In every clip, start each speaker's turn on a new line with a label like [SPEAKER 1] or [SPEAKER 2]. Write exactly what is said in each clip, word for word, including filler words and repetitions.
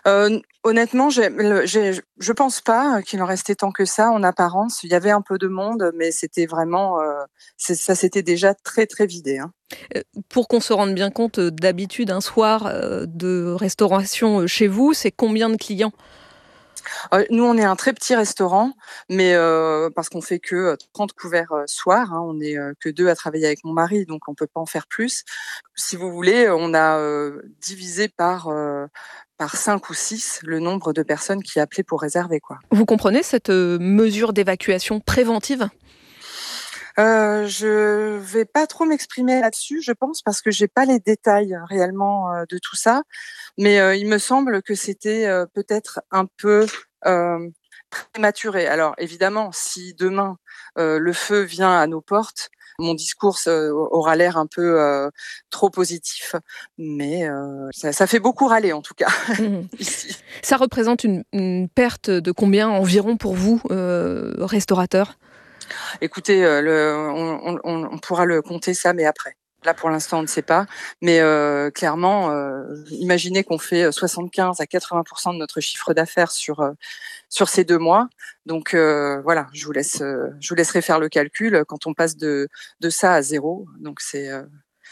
[SPEAKER 1] Heu, honnêtement, j'ai le j'ai je pense pas qu'il en restait tant que ça en apparence. Il y avait un peu de monde, mais c'était vraiment, heu, c'est ça s'était déjà très, très vidé, hein.
[SPEAKER 2] Heu, pour qu'on se rende bien compte, heu, d'habitude, un soir, heu, de restauration, heu, chez vous, c'est combien de clients?
[SPEAKER 1] Heu, nous, on est un très petit restaurant, mais heu, parce qu'on fait que, heu, trente couverts, heu, soir, hein. On est, heu, que deux à travailler avec mon mari, donc on peut pas en faire plus. Si vous voulez, on a, heu, divisé par, heu, par cinq ou six le nombre de personnes qui appelaient pour réserver, quoi.
[SPEAKER 2] Vous comprenez cette, heu, mesure d'évacuation préventive?
[SPEAKER 1] Heu, je vais pas trop m'exprimer là-dessus, je pense, parce que j'ai pas les détails euh, réellement, heu, de tout ça. Mais, heu, il me semble que c'était, heu, peut-être un peu, hem, prématuré. Alors évidemment, si demain, heu, le feu vient à nos portes, mon discours se aura l'air un peu, heu, trop positif, mais, heu, ça ça fait beaucoup râler en tout cas
[SPEAKER 2] Mmh.
[SPEAKER 1] ici.
[SPEAKER 2] Ça représente une une perte de combien environ pour vous, heu, restaurateur?
[SPEAKER 1] Écoutez, heu, le on on on on pourra le compter ça, mais après. Là, pour l'instant, on ne sait pas, mais heu, clairement, heu, imaginez qu'on fait, soixante-quinze à quatre-vingts de notre chiffre d'affaires sur, heu, sur ces deux mois. Donc heu, voilà, je vous laisse, heu, je vous laisserai faire le calcul, quand on passe de de ça à zéro. Donc c'est, heu,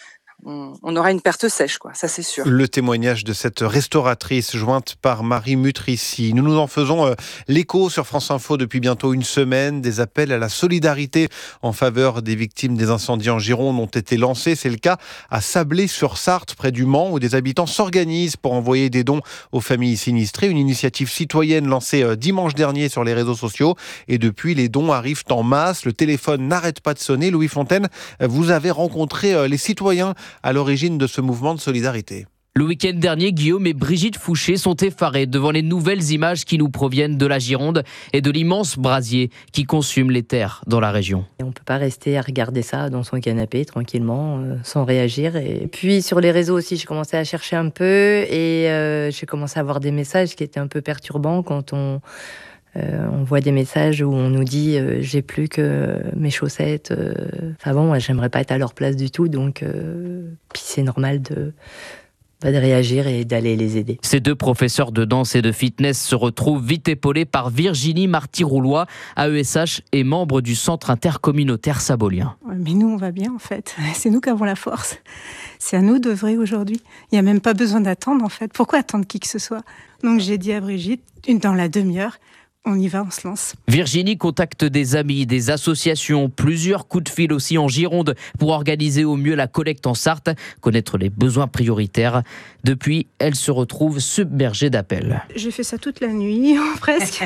[SPEAKER 1] on on aura une perte sèche, quoi, ça c'est sûr.
[SPEAKER 3] Le témoignage de cette restauratrice jointe par Marie Mutrici. Nous nous en faisons euh, l'écho sur France Info depuis bientôt une semaine. Des appels à la solidarité en faveur des victimes des incendies en Gironde ont été lancés. C'est le cas à Sablé-sur-Sarthe, près du Mans, où des habitants s'organisent pour envoyer des dons aux familles sinistrées. Une initiative citoyenne lancée euh, dimanche dernier sur les réseaux sociaux. Et depuis, les dons arrivent en masse. Le téléphone n'arrête pas de sonner. Louis Fontaine, vous avez rencontré euh, les citoyens à l'origine de ce mouvement de solidarité.
[SPEAKER 4] Le week-end dernier, Guillaume et Brigitte Fouché sont effarés devant les nouvelles images qui nous proviennent de la Gironde et de l'immense brasier qui consume les terres dans la région.
[SPEAKER 5] On ne peut pas rester à regarder ça dans son canapé tranquillement, euh, sans réagir. Et puis sur les réseaux aussi, j'ai commencé à chercher un peu et euh, j'ai commencé à voir des messages qui étaient un peu perturbants quand on... Euh, on voit des messages où on nous dit euh, j'ai plus que mes chaussettes. Euh... Enfin bon, moi j'aimerais pas être à leur place du tout, donc euh... puis c'est normal de de réagir et d'aller les aider.
[SPEAKER 4] Ces deux professeurs de danse et de fitness se retrouvent vite épaulés par Virginie Marty-Roulois, A E S H et membre du centre intercommunautaire sabolien.
[SPEAKER 6] Mais nous, on va bien en fait. C'est nous qui avons la force. C'est à nous d'œuvrer aujourd'hui. Il n'y a même pas besoin d'attendre en fait. Pourquoi attendre qui que ce soit ? Donc j'ai dit à Brigitte, dans la demi-heure, on y va, on se lance.
[SPEAKER 4] Virginie contacte des amis, des associations, plusieurs coups de fil aussi en Gironde pour organiser au mieux la collecte en Sarthe, connaître les besoins prioritaires. Depuis, elle se retrouve submergée d'appels.
[SPEAKER 6] J'ai fait ça toute la nuit, presque.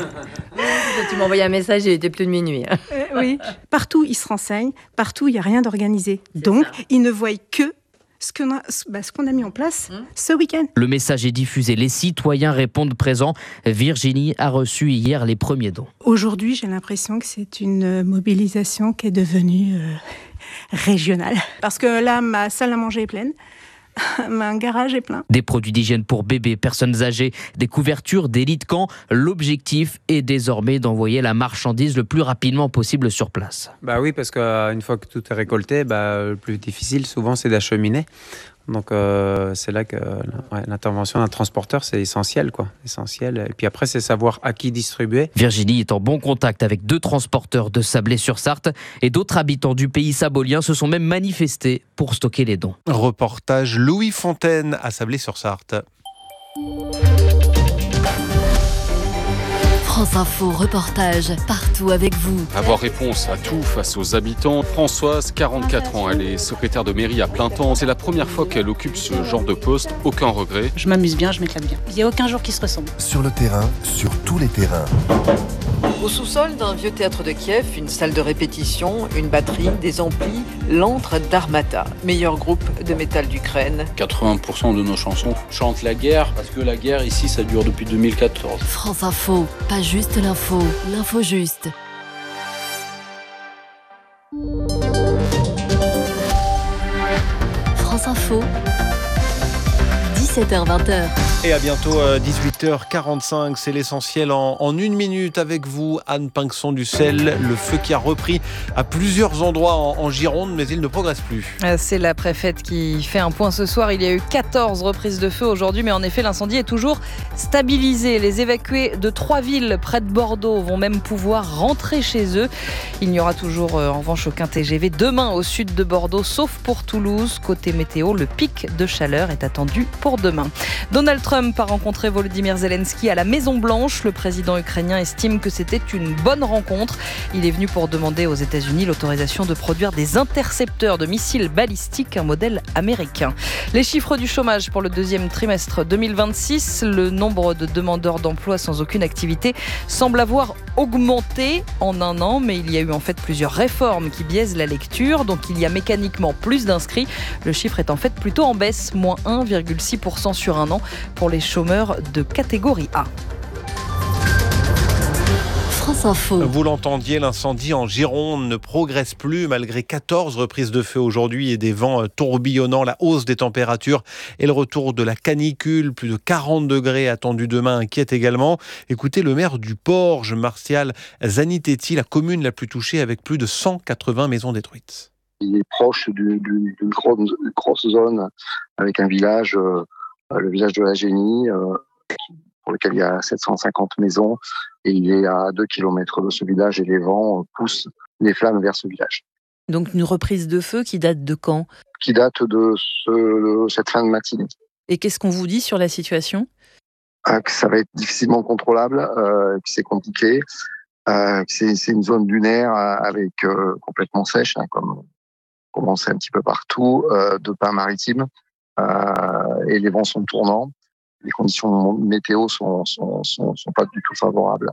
[SPEAKER 5] Tu m'as envoyé un message, il était plus de minuit.
[SPEAKER 6] Euh, oui, partout ils se renseignent, partout il n'y a rien d'organisé. Donc ça. Ils ne voient que ce qu'on a, bah, ce qu'on a mis en place mmh. ce week-end.
[SPEAKER 4] Le message est diffusé, les citoyens répondent présents. Virginie a reçu hier les premiers dons.
[SPEAKER 6] Aujourd'hui, j'ai l'impression que c'est une mobilisation qui est devenue euh, régionale. Parce que là, ma salle à manger est pleine. Un garage est plein.
[SPEAKER 4] Des produits d'hygiène pour bébés, personnes âgées, des couvertures, des lits de camp. L'objectif est désormais d'envoyer la marchandise le plus rapidement possible sur place.
[SPEAKER 7] Bah oui, parce qu'une fois que tout est récolté, bah, le plus difficile souvent c'est d'acheminer. Donc euh, c'est là que ouais, l'intervention d'un transporteur c'est essentiel, quoi, essentiel. Et puis après c'est savoir à qui distribuer.
[SPEAKER 4] Virginie est en bon contact avec deux transporteurs de Sablé-sur-Sarthe et d'autres habitants du pays sabolien se sont même manifestés pour stocker les dons.
[SPEAKER 3] Reportage Louis Fontaine à Sablé-sur-Sarthe.
[SPEAKER 8] France Info, reportage partout avec vous.
[SPEAKER 9] Avoir réponse à tout face aux habitants. Françoise, quarante-quatre ans, elle est secrétaire de mairie à plein temps. C'est la première fois qu'elle occupe ce genre de poste. Aucun regret.
[SPEAKER 10] Je m'amuse bien, je m'éclate bien. Il n'y a aucun jour qui se ressemble.
[SPEAKER 11] Sur le terrain, sur tous les terrains.
[SPEAKER 12] Au sous-sol d'un vieux théâtre de Kiev, une salle de répétition, une batterie, des amplis, l'antre d'Armata, meilleur groupe de métal d'Ukraine.
[SPEAKER 13] quatre-vingts pour cent de nos chansons chantent la guerre, parce que la guerre ici, ça dure depuis deux mille quatorze.
[SPEAKER 8] France Info, pas juste l'info, l'info juste. France Info, dix-sept heures vingt.
[SPEAKER 3] Et à bientôt, dix-huit heures quarante-cinq. C'est l'essentiel en, en une minute avec vous, Anne Pinxon-Dussel. Le feu qui a repris à plusieurs endroits en, en Gironde, mais il ne progresse plus.
[SPEAKER 2] C'est la préfète qui fait un point ce soir. Il y a eu quatorze reprises de feu aujourd'hui, mais en effet, l'incendie est toujours stabilisé. Les évacués de trois villes près de Bordeaux vont même pouvoir rentrer chez eux. Il n'y aura toujours, en revanche, aucun T G V demain au sud de Bordeaux, sauf pour Toulouse. Côté météo, le pic de chaleur est attendu pour demain. Donald Trump a rencontré Volodymyr Zelensky à la Maison-Blanche. Le président ukrainien estime que c'était une bonne rencontre. Il est venu pour demander aux États-Unis l'autorisation de produire des intercepteurs de missiles balistiques, un modèle américain. Les chiffres du chômage pour le deuxième trimestre deux mille vingt-six, le nombre de demandeurs d'emploi sans aucune activité semble avoir augmenté en un an, mais il y a eu en fait plusieurs réformes qui biaisent la lecture, donc il y a mécaniquement plus d'inscrits. Le chiffre est en fait plutôt en baisse, moins un virgule six pour cent sur un an pour les chômeurs de catégorie A.
[SPEAKER 8] France Info.
[SPEAKER 3] Vous l'entendiez, l'incendie en Gironde ne progresse plus malgré quatorze reprises de feu aujourd'hui et des vents tourbillonnants. La hausse des températures et le retour de la canicule, plus de quarante degrés attendus demain, inquiète également. Écoutez le maire du Porge, Martial Zanitetti, la commune la plus touchée avec plus de cent quatre-vingts maisons détruites.
[SPEAKER 14] Il est proche d'une du, du grosse, grosse zone avec un village, euh, le village de la Génie, euh, pour lequel il y a sept cent cinquante maisons, et il est à deux kilomètres de ce village et les vents poussent les flammes vers ce village.
[SPEAKER 15] Donc une reprise de feu qui date de quand ?
[SPEAKER 14] Qui date de, ce, de cette fin de matinée.
[SPEAKER 15] Et qu'est-ce qu'on vous dit sur la situation ?
[SPEAKER 14] Ah, que ça va être difficilement contrôlable, euh, que c'est compliqué, euh, que c'est, c'est une zone dunaire avec euh, complètement sèche, hein, comme comme on sait un petit peu partout, euh, de pins maritimes, euh, et les vents sont tournants. Les conditions météo sont, sont, sont, sont pas du tout favorables.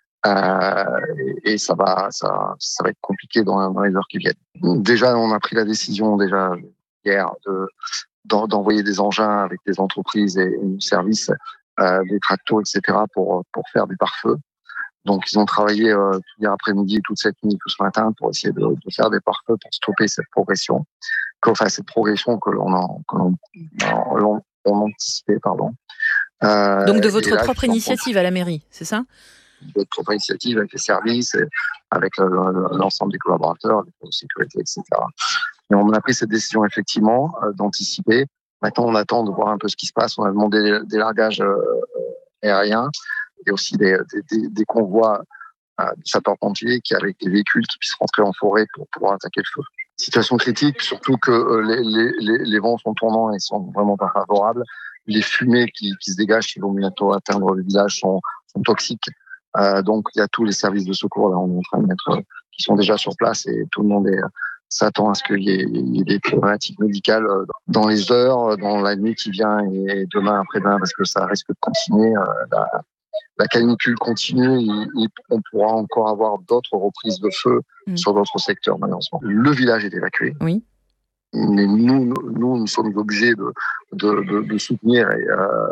[SPEAKER 14] Euh, et, et ça va, ça, ça va être compliqué dans, dans les heures qui viennent. Déjà, on a pris la décision déjà hier de, d'envoyer des engins avec des entreprises et, et services, euh, des tracteurs, et cetera, pour, pour faire des pare-feux. Donc, ils ont travaillé euh, tout hier après-midi, toute cette nuit, tout ce matin, pour essayer de, de faire des pare-feux pour stopper cette progression, enfin cette progression que l'on, en, que l'on, l'on, on anticipait, pardon.
[SPEAKER 15] Euh, Donc, de votre là, propre initiative à la mairie, c'est ça ?
[SPEAKER 14] De notre propre initiative avec les services, avec le, le, l'ensemble des collaborateurs, les forces de sécurité, et cetera. Et on a pris cette décision effectivement euh, d'anticiper. Maintenant, on attend de voir un peu ce qui se passe. On a demandé des, des largages euh, aériens. Et aussi des, des, des convois euh, de sapeurs-pompiers qui, avec des véhicules qui puissent rentrer en forêt pour pouvoir attaquer le feu. Situation critique, surtout que euh, les, les, les vents sont tournants et sont vraiment pas favorables. Les fumées qui, qui se dégagent, qui vont bientôt atteindre le village, sont, sont toxiques. Euh, donc, il y a tous les services de secours, là, on est en train de mettre, euh, qui sont déjà sur place et tout le monde est, s'attend à ce qu'il y ait, il y ait des problématiques médicales dans les heures, dans la nuit qui vient et demain, après-demain, parce que ça risque de continuer. Euh, la, La canicule continue et on pourra encore avoir d'autres reprises de feu mmh. sur d'autres secteurs, malheureusement. Le village est évacué.
[SPEAKER 15] Oui.
[SPEAKER 14] Mais nous, nous, nous sommes obligés de, de, de, de soutenir et,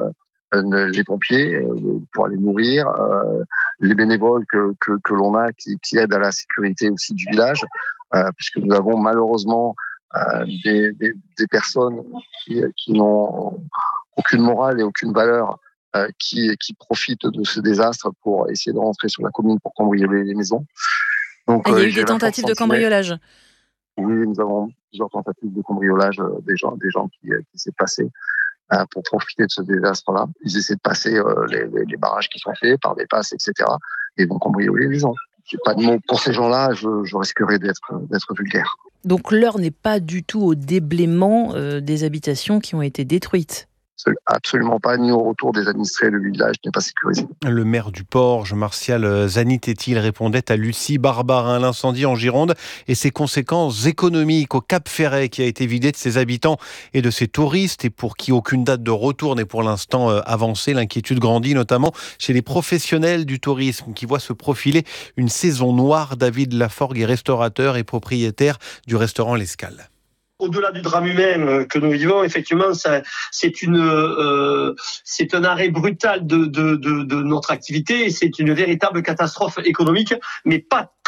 [SPEAKER 14] euh, les pompiers euh, pour les nourrir, euh, les bénévoles que, que, que l'on a qui, qui aident à la sécurité aussi du village, euh, puisque nous avons malheureusement euh, des, des, des personnes qui, qui n'ont aucune morale et aucune valeur. Euh, qui, qui profitent de ce désastre pour essayer de rentrer sur la commune pour cambrioler les maisons.
[SPEAKER 15] Donc, ah, il y a euh, eu des tentatives de cambriolage ?
[SPEAKER 14] Oui, nous avons plusieurs tentatives de cambriolage euh, des gens, des gens qui, euh, qui s'est passé euh, pour profiter de ce désastre-là. Ils essaient de passer euh, les, les, les barrages qui sont faits par des passes, et cetera. Et vont cambrioler les gens. J'ai pas de mots pour ces gens-là, je, je risquerais d'être, d'être vulgaire.
[SPEAKER 15] Donc l'heure n'est pas du tout au déblaiement euh, des habitations qui ont été détruites ?
[SPEAKER 14] Absolument pas, ni au retour des administrés, le village n'est pas sécurisé.
[SPEAKER 3] Le maire du Porge, Martial Zanitetti, répondait à Lucie Barbarin. L'incendie en Gironde et ses conséquences économiques au Cap Ferret qui a été vidé de ses habitants et de ses touristes et pour qui aucune date de retour n'est pour l'instant avancée. L'inquiétude grandit notamment chez les professionnels du tourisme qui voient se profiler une saison noire. David Laforgue est restaurateur et propriétaire du restaurant L'Escale.
[SPEAKER 16] Au-delà du drame humain que nous vivons, effectivement, ça, c'est une, euh, c'est un arrêt brutal de, de, de, de notre activité et c'est une véritable catastrophe économique, mais pas que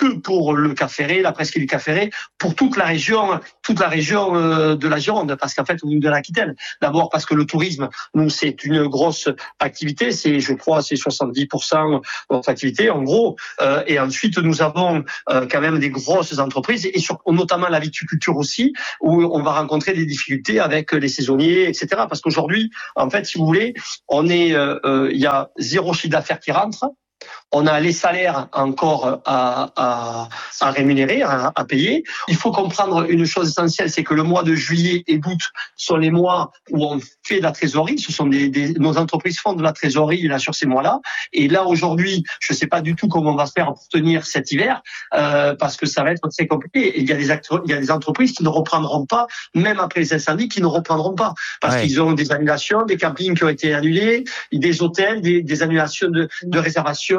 [SPEAKER 16] que pour le Cap Ferret, la presqu'île du Cap Ferret, pour toute la région, toute la région euh, de la Gironde, parce qu'en fait, on est de l'Aquitaine. D'abord parce que le tourisme, nous, c'est une grosse activité, c'est, je crois, c'est soixante-dix pour cent de notre activité, en gros. Euh, et ensuite, nous avons euh, quand même des grosses entreprises, et sur, notamment la viticulture aussi, où on va rencontrer des difficultés avec les saisonniers, et cetera. Parce qu'aujourd'hui, en fait, si vous voulez, on est, il euh, euh, y a zéro chiffre d'affaires qui rentre. On a les salaires encore à, à, à rémunérer, à, à payer. Il faut comprendre une chose essentielle, c'est que le mois de juillet et d'août sont les mois où on fait de la trésorerie. Ce sont des, des nos entreprises font de la trésorerie là sur ces mois-là. Et là aujourd'hui, je ne sais pas du tout comment on va se faire pour tenir cet hiver, euh, parce que ça va être très compliqué. Et il y a des acteurs, il y a des entreprises qui ne reprendront pas, même après les incendies, qui ne reprendront pas, parce ouais. qu'ils ont des annulations, des campings qui ont été annulés, des hôtels, des, des annulations de, de réservation.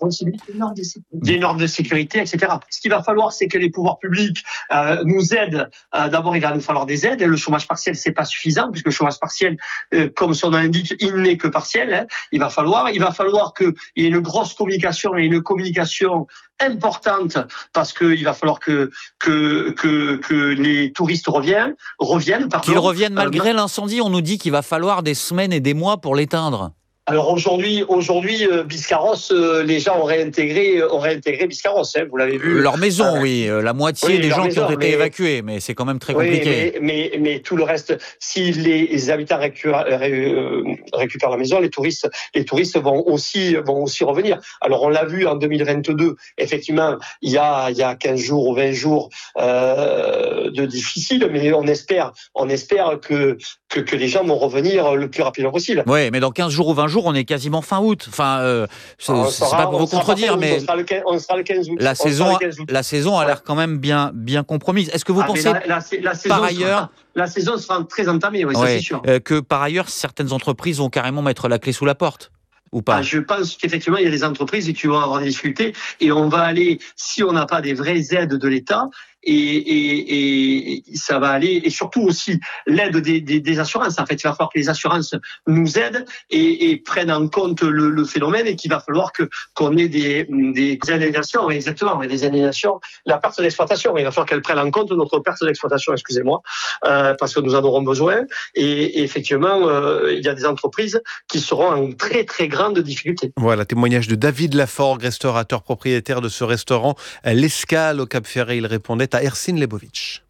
[SPEAKER 16] Des normes de sécurité, et cetera. Ce qu'il va falloir, c'est que les pouvoirs publics euh, nous aident. Euh, d'abord, il va nous falloir des aides. Le chômage partiel, c'est pas suffisant, puisque le chômage partiel, euh, comme son nom l'indique, il n'est que partiel. Hein. Il va falloir, il va falloir qu'il y ait une grosse communication et une communication importante, parce qu'il va falloir que que que que les touristes reviennent, reviennent.
[SPEAKER 17] Qu'ils reviennent malgré euh, l'incendie. On nous dit qu'il va falloir des semaines et des mois pour l'éteindre.
[SPEAKER 16] Alors aujourd'hui, aujourd'hui, euh, Biscarrosse, euh, les gens ont réintégré, ont réintégré Biscarrosse. Hein, vous l'avez vu.
[SPEAKER 17] Leur maison, euh, oui, euh, la moitié oui, des gens maison, qui ont été mais, évacués, mais c'est quand même très compliqué.
[SPEAKER 16] Oui, mais, mais, mais tout le reste, si les habitants récupèrent, euh, récupèrent la maison, les touristes, les touristes vont aussi, vont aussi revenir. Alors on l'a vu en deux mille vingt-deux. Effectivement, il y a, il y a quinze jours ou vingt jours euh, de difficile, mais on espère, on espère que, que que les gens vont revenir le plus rapidement possible.
[SPEAKER 17] Oui, mais dans quinze jours ou vingt jours, on est quasiment fin août. Enfin, euh, c'est, c'est pas pour vous contredire, mais
[SPEAKER 16] on sera, le quinze, on sera le quinze août.
[SPEAKER 17] La saison, la saison a l'air quand même bien, bien compromise. Est-ce que vous ah, pensez, la, la, la par ailleurs,
[SPEAKER 16] sera, la saison sera très entamée, oui, ouais, ça c'est sûr.
[SPEAKER 17] Euh, que par ailleurs, certaines entreprises vont carrément mettre la clé sous la porte? Ou pas?
[SPEAKER 16] Ah, je pense qu'effectivement, il y a des entreprises qui vont avoir des difficultés, et on va aller, si on n'a pas des vraies aides de l'État, et, et, et ça va aller, et surtout aussi l'aide des, des, des assurances. En fait, il va falloir que les assurances nous aident et, et prennent en compte le, le phénomène, et qu'il va falloir que qu'on ait des, des indemnisations, exactement, des indemnisations, la perte d'exploitation. Il va falloir qu'elles prennent en compte notre perte d'exploitation, excusez-moi, euh, parce que nous en aurons besoin. Et, et effectivement, euh, il y a des entreprises qui seront en très très grande difficulté.
[SPEAKER 3] Voilà, témoignage de David Laforgue, restaurateur propriétaire de ce restaurant L'Escale au Cap Ferret. Il répondait à Ercine Lebovic.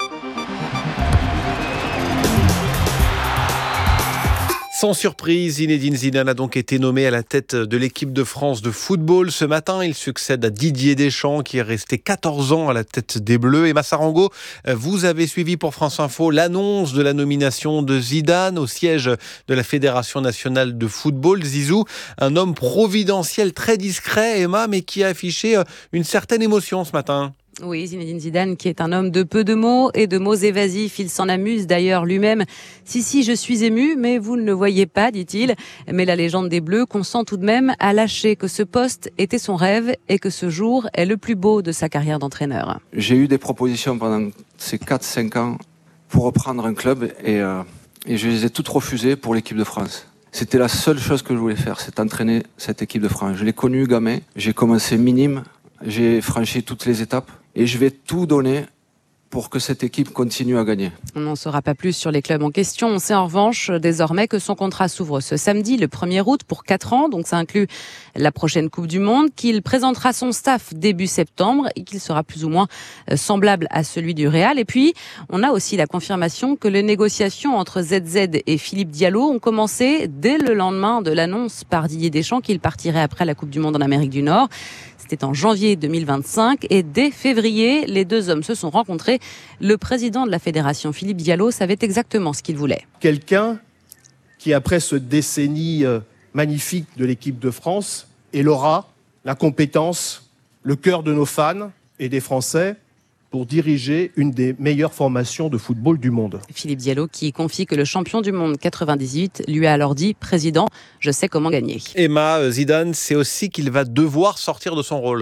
[SPEAKER 3] Sans surprise, Zinedine Zidane a donc été nommé à la tête de l'équipe de France de football. Ce matin, il succède à Didier Deschamps, qui est resté quatorze ans à la tête des Bleus. Et Massarango, vous avez suivi pour France Info l'annonce de la nomination de Zidane au siège de la Fédération nationale de football. Zizou, un homme providentiel très discret, Emma, mais qui a affiché une certaine émotion ce matin.
[SPEAKER 18] Oui, Zinedine Zidane, qui est un homme de peu de mots et de mots évasifs. Il s'en amuse d'ailleurs lui-même. Si, si, je suis ému, mais vous ne le voyez pas, dit-il. Mais la légende des Bleus consent tout de même à lâcher que ce poste était son rêve et que ce jour est le plus beau de sa carrière d'entraîneur.
[SPEAKER 19] J'ai eu des propositions pendant ces quatre cinq ans pour reprendre un club et, euh, et je les ai toutes refusées pour l'équipe de France. C'était la seule chose que je voulais faire, c'est entraîner cette équipe de France. Je l'ai connue gamin, j'ai commencé minime, j'ai franchi toutes les étapes. Et je vais tout donner pour que cette équipe continue à gagner.
[SPEAKER 18] On n'en saura pas plus sur les clubs en question. On sait en revanche désormais que son contrat s'ouvre ce samedi, le premier août, pour quatre ans. Donc ça inclut la prochaine Coupe du Monde, qu'il présentera son staff début septembre et qu'il sera plus ou moins semblable à celui du Real. Et puis, on a aussi la confirmation que les négociations entre Z Z et Philippe Diallo ont commencé dès le lendemain de l'annonce par Didier Deschamps qu'il partirait après la Coupe du Monde en Amérique du Nord. C'était en janvier deux mille vingt-cinq et dès février, les deux hommes se sont rencontrés. Le président de la fédération, Philippe Diallo, savait exactement ce qu'il voulait.
[SPEAKER 20] Quelqu'un qui, après ce décennie magnifique de l'équipe de France, ait l'aura, la compétence, le cœur de nos fans et des Français pour diriger une des meilleures formations de football du monde.
[SPEAKER 18] Philippe Diallo qui confie que le champion du monde quatre-vingt-dix-huit lui a alors dit « Président, je sais comment gagner ».
[SPEAKER 3] Emma, Zidane, c'est aussi qu'il va devoir sortir de son rôle.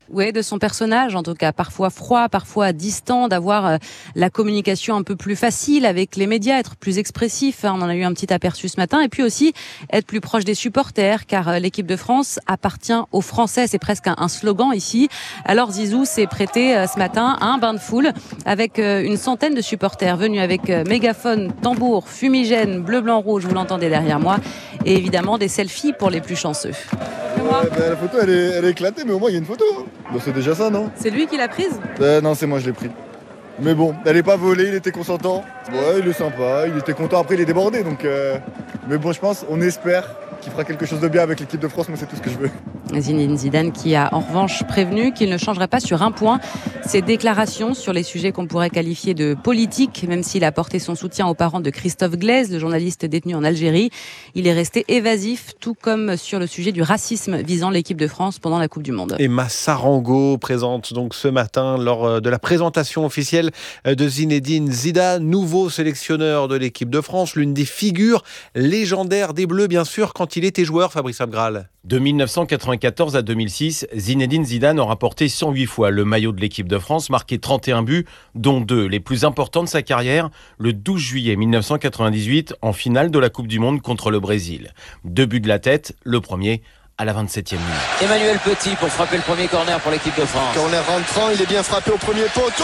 [SPEAKER 18] Oui, de son personnage, en tout cas, parfois froid, parfois distant, d'avoir euh, la communication un peu plus facile avec les médias, être plus expressif, hein, on en a eu un petit aperçu ce matin, et puis aussi être plus proche des supporters, car euh, l'équipe de France appartient aux Français, c'est presque un, un slogan ici. Alors Zizou s'est prêté euh, ce matin à un bain de foule avec euh, une centaine de supporters venus avec euh, mégaphone, tambour, fumigène, bleu, blanc, rouge, vous l'entendez derrière moi, et évidemment des selfies pour les plus chanceux.
[SPEAKER 21] Ouais, bah, la photo elle est, elle est éclatée, mais au moins il y a une photo. Bah, c'est déjà ça, non?
[SPEAKER 18] C'est lui qui l'a prise?
[SPEAKER 21] euh, Non, c'est moi, je l'ai pris. Mais bon, elle est pas volée, il était consentant. Ouais, il est sympa, il était content, après il est débordé. Donc, euh... Mais bon, je pense, on espère qu'il fera quelque chose de bien avec l'équipe de France, moi c'est tout ce que je veux.
[SPEAKER 18] Zinedine Zidane qui a en revanche prévenu qu'il ne changerait pas sur un point, ses déclarations sur les sujets qu'on pourrait qualifier de politiques, même s'il a apporté son soutien aux parents de Christophe Glaise, le journaliste détenu en Algérie. Il est resté évasif, tout comme sur le sujet du racisme visant l'équipe de France pendant la Coupe du Monde.
[SPEAKER 3] Emma Sarango présente donc ce matin lors de la présentation officielle de Zinedine Zidane, nouveau sélectionneur de l'équipe de France, l'une des figures légendaires des Bleus bien sûr quand il était joueur, Fabrice Abgral.
[SPEAKER 22] De mille neuf cent quatre-vingt-quatorze à deux mille six, Zinedine Zidane aura porté cent huit fois le maillot de l'équipe de France, marqué trente et un buts, dont deux, les plus importants de sa carrière, le douze juillet mille neuf cent quatre-vingt-dix-huit, en finale de la Coupe du Monde contre le Brésil. Deux buts de la tête, le premier à la vingt-septième minute.
[SPEAKER 23] Emmanuel Petit pour frapper le premier corner pour l'équipe de France.
[SPEAKER 21] Corner rentrant, il est bien frappé au premier poteau.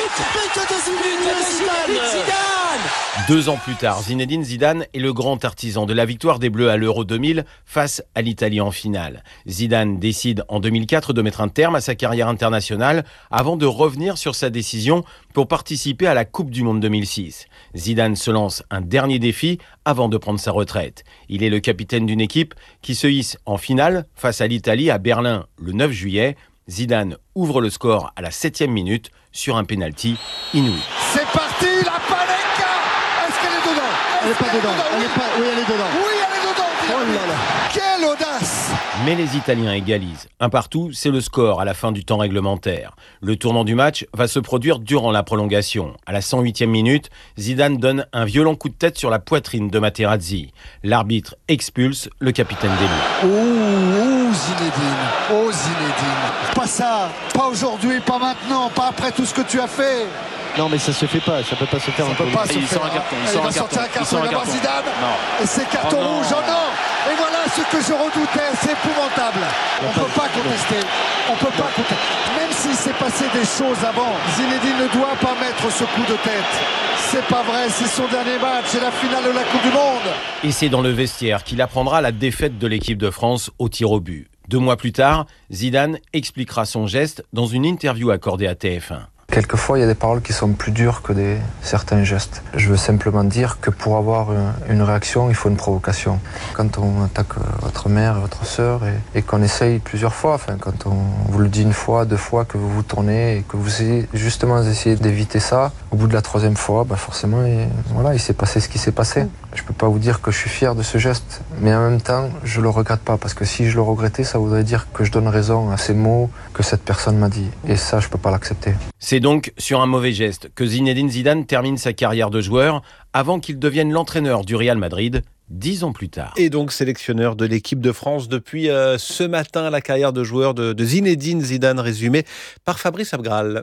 [SPEAKER 22] Deux ans plus tard, Zinedine Zidane est le grand artisan de la victoire des Bleus à l'Euro deux mille face à l'Italie en finale. Zidane décide en deux mille quatre de mettre un terme à sa carrière internationale avant de revenir sur sa décision pour participer à la Coupe du Monde deux mille six. Zidane se lance un dernier défi avant de prendre sa retraite. Il est le capitaine d'une équipe qui se hisse en finale face à l'Italie à Berlin le neuf juillet. Zidane ouvre le score à la septième minute sur un pénalty inouï.
[SPEAKER 21] C'est parti, la Panenka. Est-ce qu'elle est dedans? Elle n'est pas dedans. Elle est pas... Oui, elle est dedans. Oui, elle est dedans. Oh là là. Quelle audace!
[SPEAKER 22] Mais les Italiens égalisent. Un partout, c'est le score à la fin du temps réglementaire. Le tournant du match va se produire durant la prolongation. À la cent huitième minute, Zidane donne un violent coup de tête sur la poitrine de Materazzi. L'arbitre expulse le capitaine des Bleus.
[SPEAKER 21] Oh, oh Zinedine, oh Zinedine. Pas ça, pas aujourd'hui, pas maintenant, pas après tout ce que tu as fait.
[SPEAKER 24] Non mais ça se fait pas, ça peut pas se faire.
[SPEAKER 21] Ça peut pas se faire. Un carton, il, il va sortir un carton, il va voir Zidane. Non. Et c'est carton oh rouge, oh non. Et voilà ce que je redoutais, c'est épouvantable. On peut pas contester, on peut pas contester. Même s'il s'est passé des choses avant, Zinedine ne doit pas mettre ce coup de tête. C'est pas vrai, c'est son dernier match, c'est la finale de la Coupe du Monde.
[SPEAKER 22] Et c'est dans le vestiaire qu'il apprendra la défaite de l'équipe de France au tir au but. Deux mois plus tard, Zidane expliquera son geste dans une interview accordée à T F un.
[SPEAKER 25] Quelquefois, il y a des paroles qui sont plus dures que des, certains gestes. Je veux simplement dire que pour avoir une, une réaction, il faut une provocation. Quand on attaque votre mère, votre sœur, et, et qu'on essaye plusieurs fois, enfin, quand on vous le dit une fois, deux fois, que vous vous tournez et que vous essayez justement d'essayer d'éviter ça, au bout de la troisième fois, bah forcément, et, voilà, il s'est passé ce qui s'est passé. Je peux pas vous dire que je suis fier de ce geste, mais en même temps, je le regrette pas, parce que si je le regrettais, ça voudrait dire que je donne raison à ces mots que cette personne m'a dit. Et ça, je peux pas l'accepter.
[SPEAKER 22] C'est donc sur un mauvais geste que Zinedine Zidane termine sa carrière de joueur avant qu'il devienne l'entraîneur du Real Madrid dix ans plus tard.
[SPEAKER 3] Et donc sélectionneur de l'équipe de France depuis euh, ce matin, la carrière de joueur de, de Zinedine Zidane résumée par Fabrice Abgral.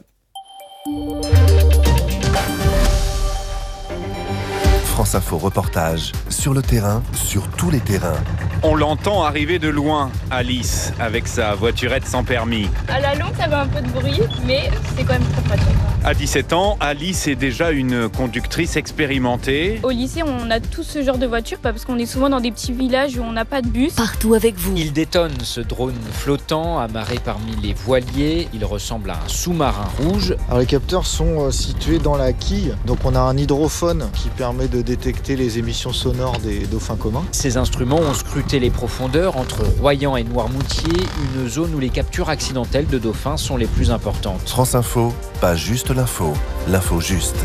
[SPEAKER 11] France Info reportage sur le terrain, sur tous les terrains.
[SPEAKER 26] On l'entend arriver de loin, Alice, avec sa voiturette sans permis.
[SPEAKER 27] À la longue, ça avait un peu de bruit, mais c'est quand même très pratique.
[SPEAKER 26] À dix-sept ans, Alice est déjà une conductrice expérimentée.
[SPEAKER 27] Au lycée, on a tous ce genre de voiture, parce qu'on est souvent dans des petits villages où on n'a pas de bus.
[SPEAKER 8] Partout avec vous.
[SPEAKER 28] Il détonne ce drone flottant, amarré parmi les voiliers. Il ressemble à un sous-marin rouge.
[SPEAKER 29] Alors, les capteurs sont situés dans la quille, donc on a un hydrophone qui permet de détecter les émissions sonores des dauphins communs.
[SPEAKER 28] Ces instruments ont scruté les profondeurs entre Royan et Noirmoutier, une zone où les captures accidentelles de dauphins sont les plus importantes.
[SPEAKER 11] France Info, pas juste l'info, l'info juste.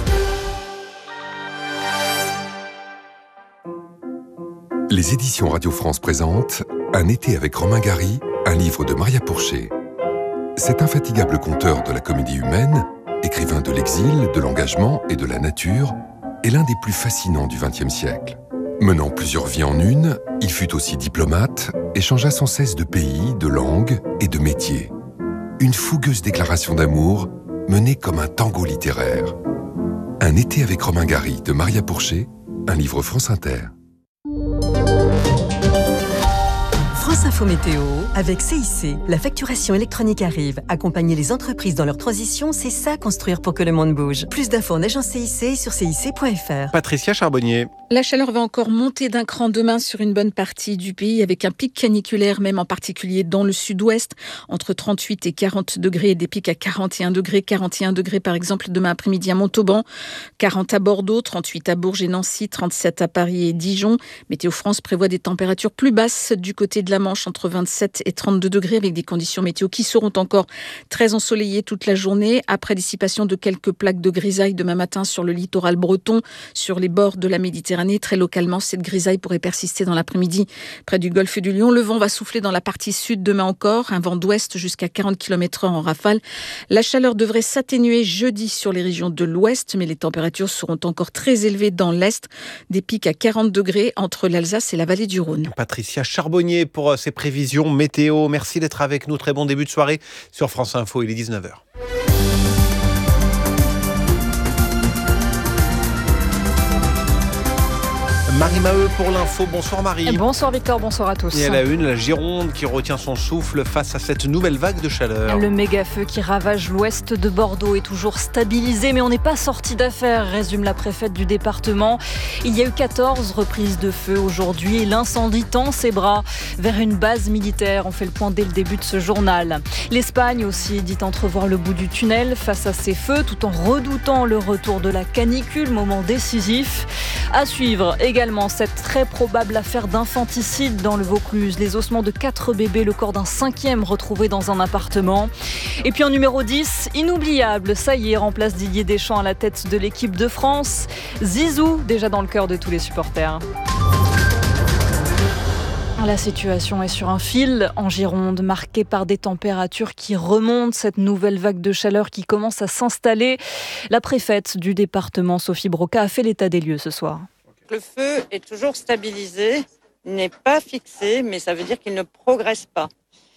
[SPEAKER 30] Les éditions Radio France présentent Un été avec Romain Gary, un livre de Maria Pourchet. Cet infatigable conteur de la comédie humaine, écrivain de l'exil, de l'engagement et de la nature, est l'un des plus fascinants du vingtième siècle. Menant plusieurs vies en une, il fut aussi diplomate et changea sans cesse de pays, de langue et de métier. une fougueuse déclaration d'amour menée comme un tango littéraire. Un été avec Romain Gary de Maria Pourchet, un livre France Inter.
[SPEAKER 1] France Info Météo avec C I C. La facturation électronique arrive. Accompagner les entreprises dans leur transition, c'est ça construire pour que le monde bouge. Plus d'infos en agence C I C sur c i c point f r.
[SPEAKER 3] Patricia Charbonnier.
[SPEAKER 2] La chaleur va encore monter d'un cran demain sur une bonne partie du pays avec un pic caniculaire, même en particulier dans le sud-ouest, entre trente-huit et quarante degrés et des pics à quarante et un degrés. quarante et un degrés par exemple demain après-midi à Montauban, quarante à Bordeaux, trente-huit à Bourges et Nancy, trente-sept à Paris et Dijon. Météo France prévoit des températures plus basses du côté de la Manche, entre vingt-sept et trente-deux degrés, avec des conditions météo qui seront encore très ensoleillées toute la journée, après dissipation de quelques plaques de grisaille demain matin sur le littoral breton, sur les bords de la Méditerranée. Très localement, cette grisaille pourrait persister dans l'après-midi près du golfe du Lion. Le vent va souffler dans la partie sud demain encore, un vent d'ouest jusqu'à quarante kilomètres heure en rafale. La chaleur devrait s'atténuer jeudi sur les régions de l'ouest, mais les températures seront encore très élevées dans l'est, des pics à quarante degrés entre l'Alsace et la vallée du Rhône.
[SPEAKER 3] Patricia Charbonnier pour ces prévisions météo. Merci d'être avec nous. Très bon début de soirée sur France Info. Il est dix-neuf heures. Marie Maheu pour l'info. Bonsoir Marie.
[SPEAKER 4] Bonsoir Victor, bonsoir à tous.
[SPEAKER 3] Et à la une, la Gironde qui retient son souffle face à cette nouvelle vague de chaleur.
[SPEAKER 4] Le méga-feu qui ravage l'ouest de Bordeaux est toujours stabilisé, mais on n'est pas sorti d'affaire, résume la préfète du département. Il y a eu quatorze reprises de feu aujourd'hui et l'incendie tend ses bras vers une base militaire. On fait le point dès le début de ce journal. L'Espagne aussi dit entrevoir le bout du tunnel face à ces feux, tout en redoutant le retour de la canicule, moment décisif. À suivre également cette très probable affaire d'infanticide dans le Vaucluse. Les ossements de quatre bébés, le corps d'un cinquième retrouvé dans un appartement. Et puis en numéro dix, inoubliable, ça y est, remplace Didier Deschamps à la tête de l'équipe de France. Zizou, déjà dans le cœur de tous les supporters. La situation est sur un fil en Gironde, marquée par des températures qui remontent, cette nouvelle vague de chaleur qui commence à s'installer. La préfète du département, Sophie Broca, a fait l'état des lieux ce soir.
[SPEAKER 5] Le feu est toujours stabilisé, il n'est pas fixé, mais ça veut dire qu'il ne progresse pas.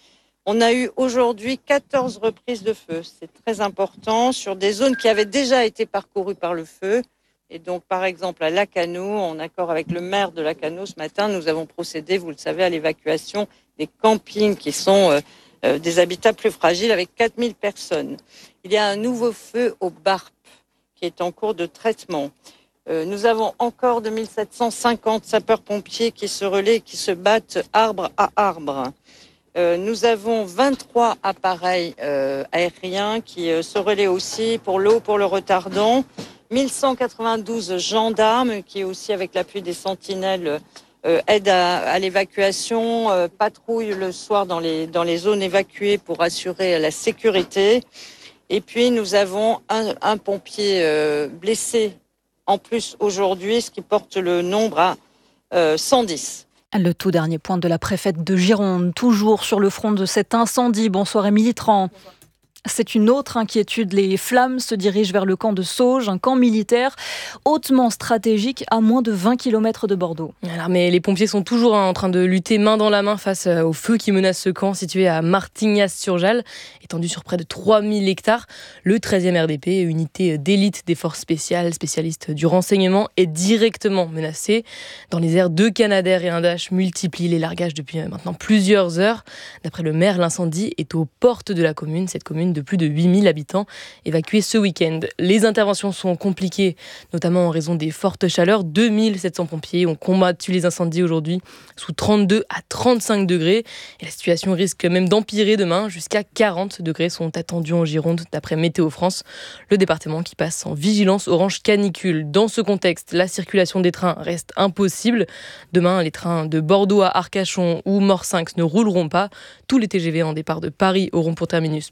[SPEAKER 5] On a eu aujourd'hui quatorze reprises de feu, c'est très important, sur des zones qui avaient déjà été parcourues par le feu. Et donc, par exemple, à Lacanau, en accord avec le maire de Lacanau, ce matin, nous avons procédé, vous le savez, à l'évacuation des campings qui sont euh, euh, des habitats plus fragiles avec quatre mille personnes. Il y a un nouveau feu au Barp qui est en cours de traitement. Euh, nous avons encore deux mille sept cent cinquante sapeurs-pompiers qui se relaient, qui se battent arbre à arbre. Euh, nous avons vingt-trois appareils euh, aériens qui euh, se relaient aussi pour l'eau, pour le retardant. mille cent quatre-vingt-douze gendarmes qui aussi, avec l'appui des sentinelles, euh, aident à, à l'évacuation, euh, patrouillent le soir dans les, dans les zones évacuées pour assurer la sécurité. Et puis nous avons un, un pompier euh, blessé en plus aujourd'hui, ce qui porte le nombre à euh, cent dix.
[SPEAKER 4] Le tout dernier point de la préfète de Gironde, toujours sur le front de cet incendie. Bonsoir Émilie Tran. C'est une autre inquiétude. Les flammes se dirigent vers le camp de Sauges, un camp militaire hautement stratégique à moins de vingt kilomètres de Bordeaux.
[SPEAKER 6] Alors, mais les pompiers sont toujours en train de lutter main dans la main face au feu qui menace ce camp situé à Martignas-sur-Jalles, étendu sur près de trois mille hectares. Le treizième R D P, unité d'élite des forces spéciales, spécialiste du renseignement, est directement menacé. Dans les airs, deux Canadair et un Dash multiplient les largages depuis maintenant plusieurs heures. D'après le maire, l'incendie est aux portes de la commune, cette commune de plus de huit mille habitants évacués ce week-end. Les interventions sont compliquées, notamment en raison des fortes chaleurs. deux mille sept cents pompiers ont combattu les incendies aujourd'hui sous trente-deux à trente-cinq degrés. Et la situation risque même d'empirer demain. Jusqu'à quarante degrés sont attendus en Gironde, d'après Météo France, le département qui passe en vigilance orange canicule. Dans ce contexte, la circulation des trains reste impossible. Demain, les trains de Bordeaux à Arcachon ou Morsinx ne rouleront pas. Tous les T G V en départ de Paris auront pour terminus Bordeaux.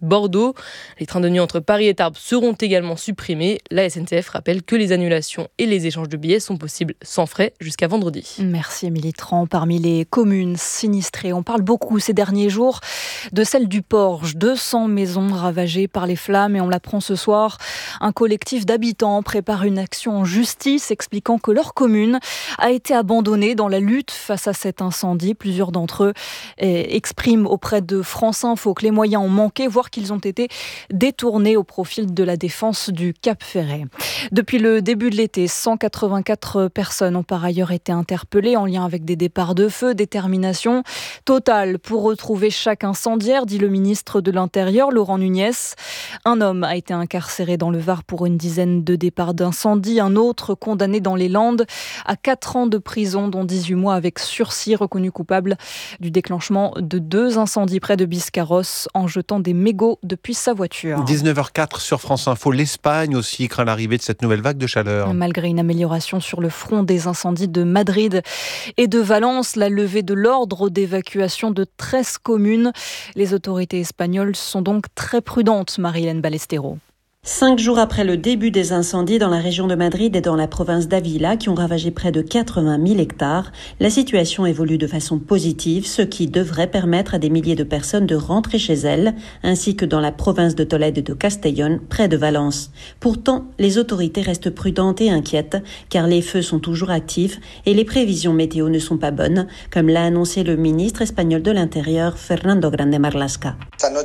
[SPEAKER 6] Bordeaux. Les trains de nuit entre Paris et Tarbes seront également supprimés. La S N C F rappelle que les annulations et les échanges de billets sont possibles sans frais jusqu'à vendredi.
[SPEAKER 4] Merci Émilie Tran. Parmi les communes sinistrées, on parle beaucoup ces derniers jours de celle du Porge. deux cents maisons ravagées par les flammes et on l'apprend ce soir. Un collectif d'habitants prépare une action en justice expliquant que leur commune a été abandonnée dans la lutte face à cet incendie. Plusieurs d'entre eux expriment auprès de France Info que les moyens ont manqué, voire qu'ils ont été détournés au profit de la défense du Cap Ferret. Depuis le début de l'été, cent quatre-vingt-quatre personnes ont par ailleurs été interpellées en lien avec des départs de feu. Détermination totale pour retrouver chaque incendiaire, dit le ministre de l'Intérieur, Laurent Nunez. Un homme a été incarcéré dans le Var pour une dizaine de départs d'incendie. Un autre condamné dans les Landes à quatre ans de prison, dont dix-huit mois avec sursis, reconnu coupable du déclenchement de deux incendies près de Biscarrosse en jetant des mégots depuis sa voiture.
[SPEAKER 3] dix-neuf heures quatre sur France Info. L'Espagne aussi craint l'arrivée de cette nouvelle vague de chaleur.
[SPEAKER 4] Malgré une amélioration sur le front des incendies de Madrid et de Valence, la levée de l'ordre d'évacuation de treize communes. Les autorités espagnoles sont donc très prudentes, Marie-Hélène Ballestero.
[SPEAKER 7] Cinq jours après le début des incendies dans la région de Madrid et dans la province d'Ávila, qui ont ravagé près de quatre-vingt mille hectares, la situation évolue de façon positive, ce qui devrait permettre à des milliers de personnes de rentrer chez elles, ainsi que dans la province de Tolède et de Castellón, près de Valence. Pourtant, les autorités restent prudentes et inquiètes, car les feux sont toujours actifs et les prévisions météo ne sont pas bonnes, comme l'a annoncé le ministre espagnol de l'Intérieur, Fernando Grande Marlaska.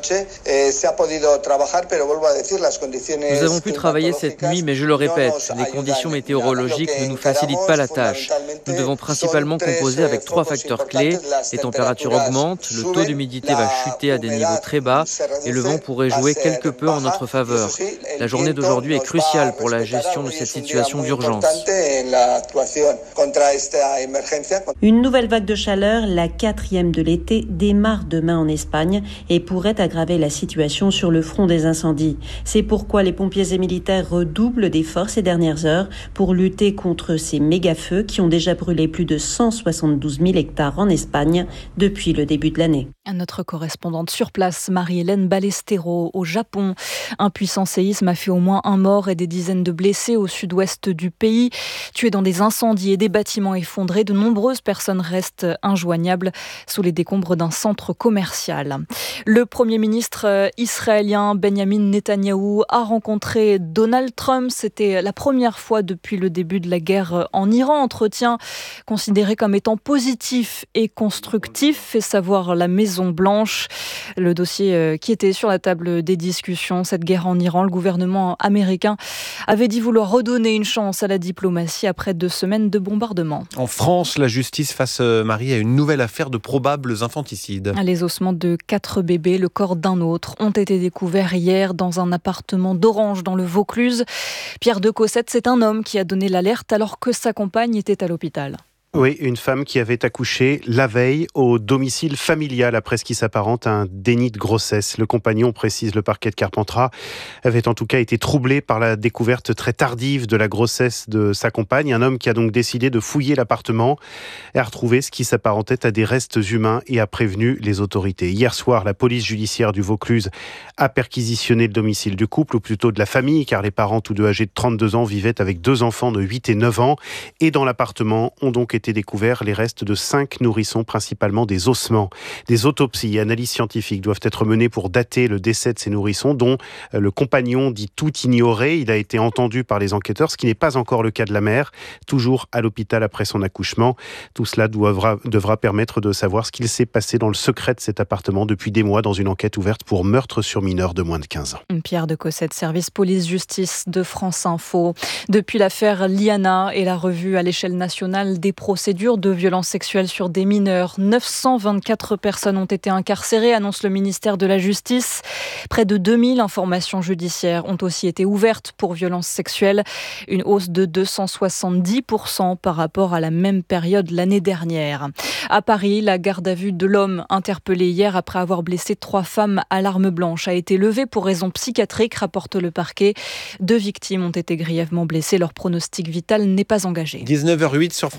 [SPEAKER 28] Nous avons pu travailler cette nuit, mais je le répète, les conditions météorologiques ne nous facilitent pas la tâche. Nous devons principalement composer avec trois facteurs clés. Les températures augmentent, le taux d'humidité va chuter à des niveaux très bas et le vent pourrait jouer quelque peu en notre faveur. La journée d'aujourd'hui est cruciale pour la gestion de cette situation d'urgence.
[SPEAKER 7] Une nouvelle vague de chaleur, la quatrième de l'été, démarre demain en Espagne et pourrait aggraver la situation sur le front des incendies. C'est pourquoi les pompiers et militaires redoublent d'efforts ces dernières heures pour lutter contre ces méga-feux qui ont déjà brûlé plus de cent soixante-douze mille hectares en Espagne depuis le début de l'année.
[SPEAKER 4] Notre correspondante sur place, Marie-Hélène Ballestero, au Japon. Un puissant séisme a fait au moins un mort et des dizaines de blessés au sud-ouest du pays. Tués dans des incendies et des bâtiments effondrés, de nombreuses personnes restent injoignables sous les décombres d'un centre commercial. Le Premier ministre israélien Benjamin Netanyahou a rencontré Donald Trump. C'était la première fois depuis le début de la guerre en Iran. Entretien considéré comme étant positif et constructif, fait savoir la Maison-Blanche. Le dossier qui était sur la table des discussions, cette guerre en Iran, le gouvernement américain avait dit vouloir redonner une chance à la diplomatie après deux semaines de bombardements.
[SPEAKER 3] En France, la justice face, Marie, à une nouvelle affaire de probables infanticides.
[SPEAKER 4] Les ossements de quatre bébés, le corps d'un autre, ont été découverts hier dans un appartement d'Orange dans le Vaucluse. Pierre de Cossette, c'est un homme qui a donné l'alerte alors que sa compagne était à l'hôpital.
[SPEAKER 9] Oui, une femme qui avait accouché la veille au domicile familial après ce qui s'apparente à un déni de grossesse. Le compagnon, précise le parquet de Carpentras, avait en tout cas été troublé par la découverte très tardive de la grossesse de sa compagne. Un homme qui a donc décidé de fouiller l'appartement et a retrouvé ce qui s'apparentait à des restes humains et a prévenu les autorités. Hier soir, la police judiciaire du Vaucluse a perquisitionné le domicile du couple, ou plutôt de la famille, car les parents, tous deux âgés de trente-deux ans, vivaient avec deux enfants de huit et neuf ans. Et dans l'appartement ont donc été été découverts les restes de cinq nourrissons, principalement des ossements. Des autopsies et analyses scientifiques doivent être menées pour dater le décès de ces nourrissons, dont le compagnon dit tout ignorer. Il a été entendu par les enquêteurs, ce qui n'est pas encore le cas de la mère, toujours à l'hôpital après son accouchement. Tout cela devra, devra permettre de savoir ce qu'il s'est passé dans le secret de cet appartement depuis des mois dans une enquête ouverte pour meurtre sur mineur de moins de quinze ans.
[SPEAKER 4] Pierre de Cossette, service police-justice de France Info. Depuis l'affaire Liana et la revue à l'échelle nationale des procédures de violences sexuelles sur des mineurs, neuf cent vingt-quatre personnes ont été incarcérées, annonce le ministère de la Justice. Près de deux mille informations judiciaires ont aussi été ouvertes pour violences sexuelles, une hausse de deux cent soixante-dix pour cent par rapport à la même période l'année dernière. À Paris, la garde à vue de l'homme interpellé hier après avoir blessé trois femmes à l'arme blanche a été levée pour raisons psychiatriques, rapporte le parquet. Deux victimes ont été grièvement blessées. Leur pronostic vital n'est pas engagé.
[SPEAKER 3] dix-neuf heures huit sur France Info.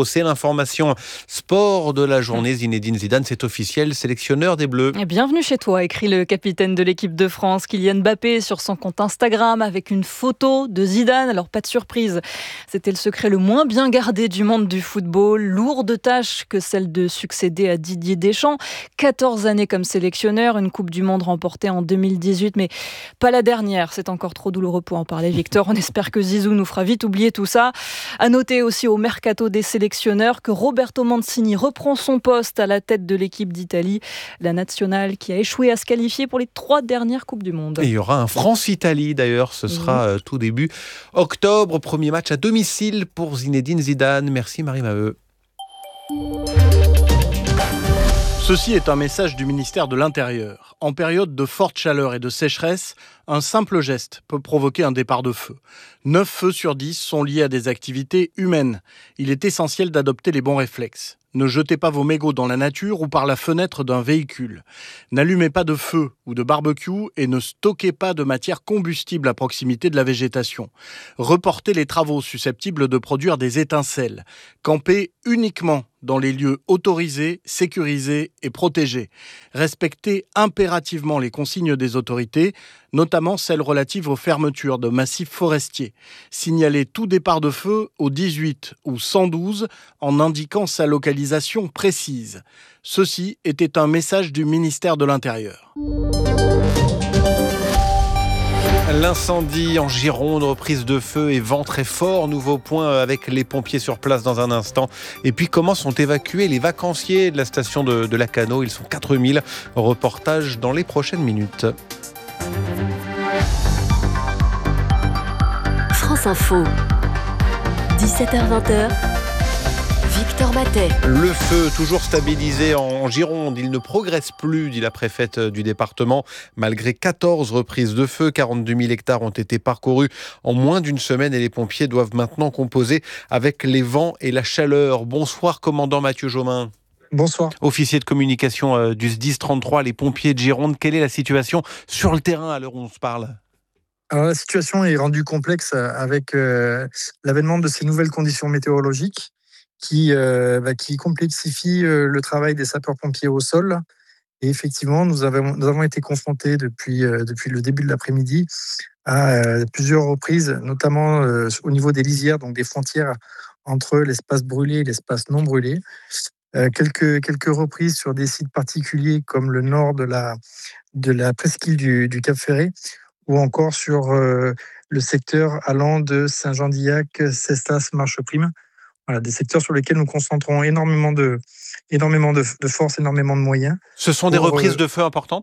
[SPEAKER 3] Info. C'est l'information sport de la journée. Zinedine Zidane, c'est officiel, sélectionneur des Bleus.
[SPEAKER 4] Bienvenue chez toi, écrit le capitaine de l'équipe de France, Kylian Mbappé, sur son compte Instagram avec une photo de Zidane. Alors pas de surprise, c'était le secret le moins bien gardé du monde du football. Lourde tâche que celle de succéder à Didier Deschamps. quatorze années comme sélectionneur, une Coupe du Monde remportée en deux mille dix-huit, mais pas la dernière. C'est encore trop douloureux pour en parler, Victor. On espère que Zizou nous fera vite oublier tout ça. À noter aussi au mercato des sélectionneurs que Roberto Mancini reprend son poste à la tête de l'équipe d'Italie, la nationale qui a échoué à se qualifier pour les trois dernières Coupes du Monde.
[SPEAKER 3] Et il y aura un France-Italie d'ailleurs, ce sera mmh. tout début octobre. Premier match à domicile pour Zinedine Zidane. Merci Marie Maheu.
[SPEAKER 10] Ceci est un message du ministère de l'Intérieur. En période de forte chaleur et de sécheresse, un simple geste peut provoquer un départ de feu. neuf feux sur dix sont liés à des activités humaines. Il est essentiel d'adopter les bons réflexes. Ne jetez pas vos mégots dans la nature ou par la fenêtre d'un véhicule. N'allumez pas de feu ou de barbecue et ne stockez pas de matière combustible à proximité de la végétation. Reportez les travaux susceptibles de produire des étincelles. Campez uniquement dans les lieux autorisés, sécurisés et protégés. Respectez impérativement les consignes des autorités, notamment celles relatives aux fermetures de massifs forestiers. Signalez tout départ de feu au dix-huit ou cent douze en indiquant sa localisation précise. Ceci était un message du ministère de l'Intérieur.
[SPEAKER 3] L'incendie en Gironde, reprise de feu et vent très fort. Nouveau point avec les pompiers sur place dans un instant. Et puis comment sont évacués les vacanciers de la station de, de Lacanau? Ils sont quatre mille. Reportage dans les prochaines minutes.
[SPEAKER 8] France Info, dix-sept heures vingt. Victor Matet.
[SPEAKER 3] Le feu toujours stabilisé en Gironde. Il ne progresse plus, dit la préfète du département. Malgré quatorze reprises de feu, quarante-deux mille hectares ont été parcourus en moins d'une semaine et les pompiers doivent maintenant composer avec les vents et la chaleur. Bonsoir, commandant Mathieu Jaumin.
[SPEAKER 12] Bonsoir.
[SPEAKER 3] Officier de communication du S D I S trente-trois, les pompiers de Gironde. Quelle est la situation sur le terrain à l'heure où on se parle ?
[SPEAKER 12] Alors, la situation est rendue complexe avec euh, l'avènement de ces nouvelles conditions météorologiques qui, euh, bah, qui complexifient euh, le travail des sapeurs-pompiers au sol. Et effectivement, nous avons, nous avons été confrontés depuis, euh, depuis le début de l'après-midi à euh, plusieurs reprises, notamment euh, au niveau des lisières, donc des frontières entre l'espace brûlé et l'espace non brûlé. Euh, quelques, quelques reprises sur des sites particuliers comme le nord de la, de la presqu'île du, du Cap-Ferré, ou encore sur euh, le secteur allant de Saint-Jean-d'Illac, Cestas, Marcheprime. Voilà, des secteurs sur lesquels nous concentrons énormément de, énormément de, de force, énormément de moyens.
[SPEAKER 3] Ce sont des pour, reprises euh, de feu importantes ?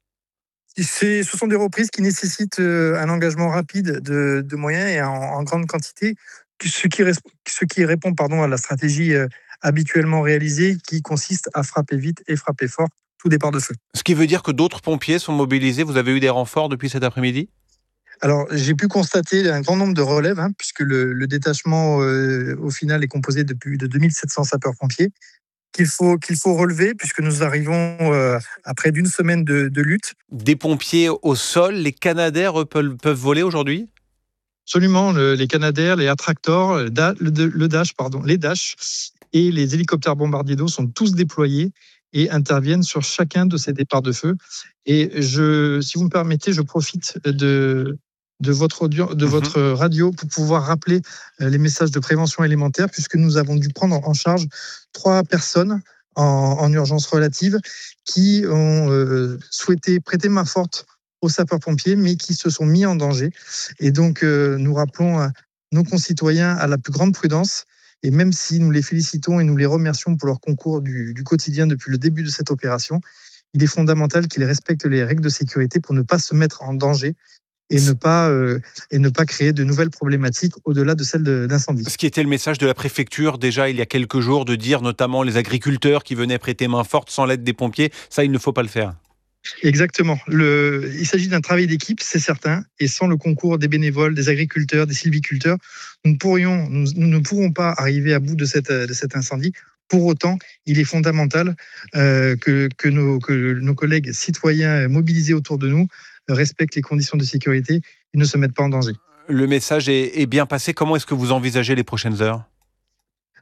[SPEAKER 12] c'est, Ce sont des reprises qui nécessitent euh, un engagement rapide de, de moyens et en, en grande quantité, ce qui, ce qui répond pardon, à la stratégie euh, habituellement réalisée qui consiste à frapper vite et frapper fort, tout départ de feu.
[SPEAKER 3] Ce qui veut dire que d'autres pompiers sont mobilisés. Vous avez eu des renforts depuis cet après-midi ?
[SPEAKER 12] Alors, j'ai pu constater un grand nombre de relèves, hein, puisque le, le détachement, euh, au final, est composé de plus de deux mille sept cents sapeurs-pompiers, qu'il faut, qu'il faut relever, puisque nous arrivons euh, à près d'une semaine de, de lutte.
[SPEAKER 3] Des pompiers au sol, les Canadair peuvent, peuvent voler aujourd'hui ?
[SPEAKER 12] Absolument, le, les Canadair, les attractors, le, le, le Dash, pardon, les Dash et les hélicoptères bombardiers d'eau sont tous déployés et interviennent sur chacun de ces départs de feu. Et je, si vous me permettez, je profite de... de votre, audio, de votre mmh. radio pour pouvoir rappeler les messages de prévention élémentaire, puisque nous avons dû prendre en charge trois personnes en, en urgence relative qui ont euh, souhaité prêter main forte aux sapeurs-pompiers, mais qui se sont mis en danger. Et donc, euh, nous rappelons à nos concitoyens à la plus grande prudence. Et même si nous les félicitons et nous les remercions pour leur concours du, du quotidien depuis le début de cette opération, il est fondamental qu'ils respectent les règles de sécurité pour ne pas se mettre en danger et ne pas, euh, et ne pas créer de nouvelles problématiques au-delà de celles de, d'incendie.
[SPEAKER 3] Ce qui était le message de la préfecture, déjà il y a quelques jours, de dire notamment les agriculteurs qui venaient prêter main forte sans l'aide des pompiers, ça il ne faut pas le faire.
[SPEAKER 12] Exactement. Le, il s'agit d'un travail d'équipe, c'est certain, et sans le concours des bénévoles, des agriculteurs, des sylviculteurs, nous ne, pourrions, nous, nous ne pourrons pas arriver à bout de, cette, de cet incendie. Pour autant, il est fondamental euh, que, que, nos, que nos collègues citoyens mobilisés autour de nous respectent les conditions de sécurité et ne se mettent pas en danger.
[SPEAKER 3] Le message est, est bien passé. Comment est-ce que vous envisagez les prochaines heures ?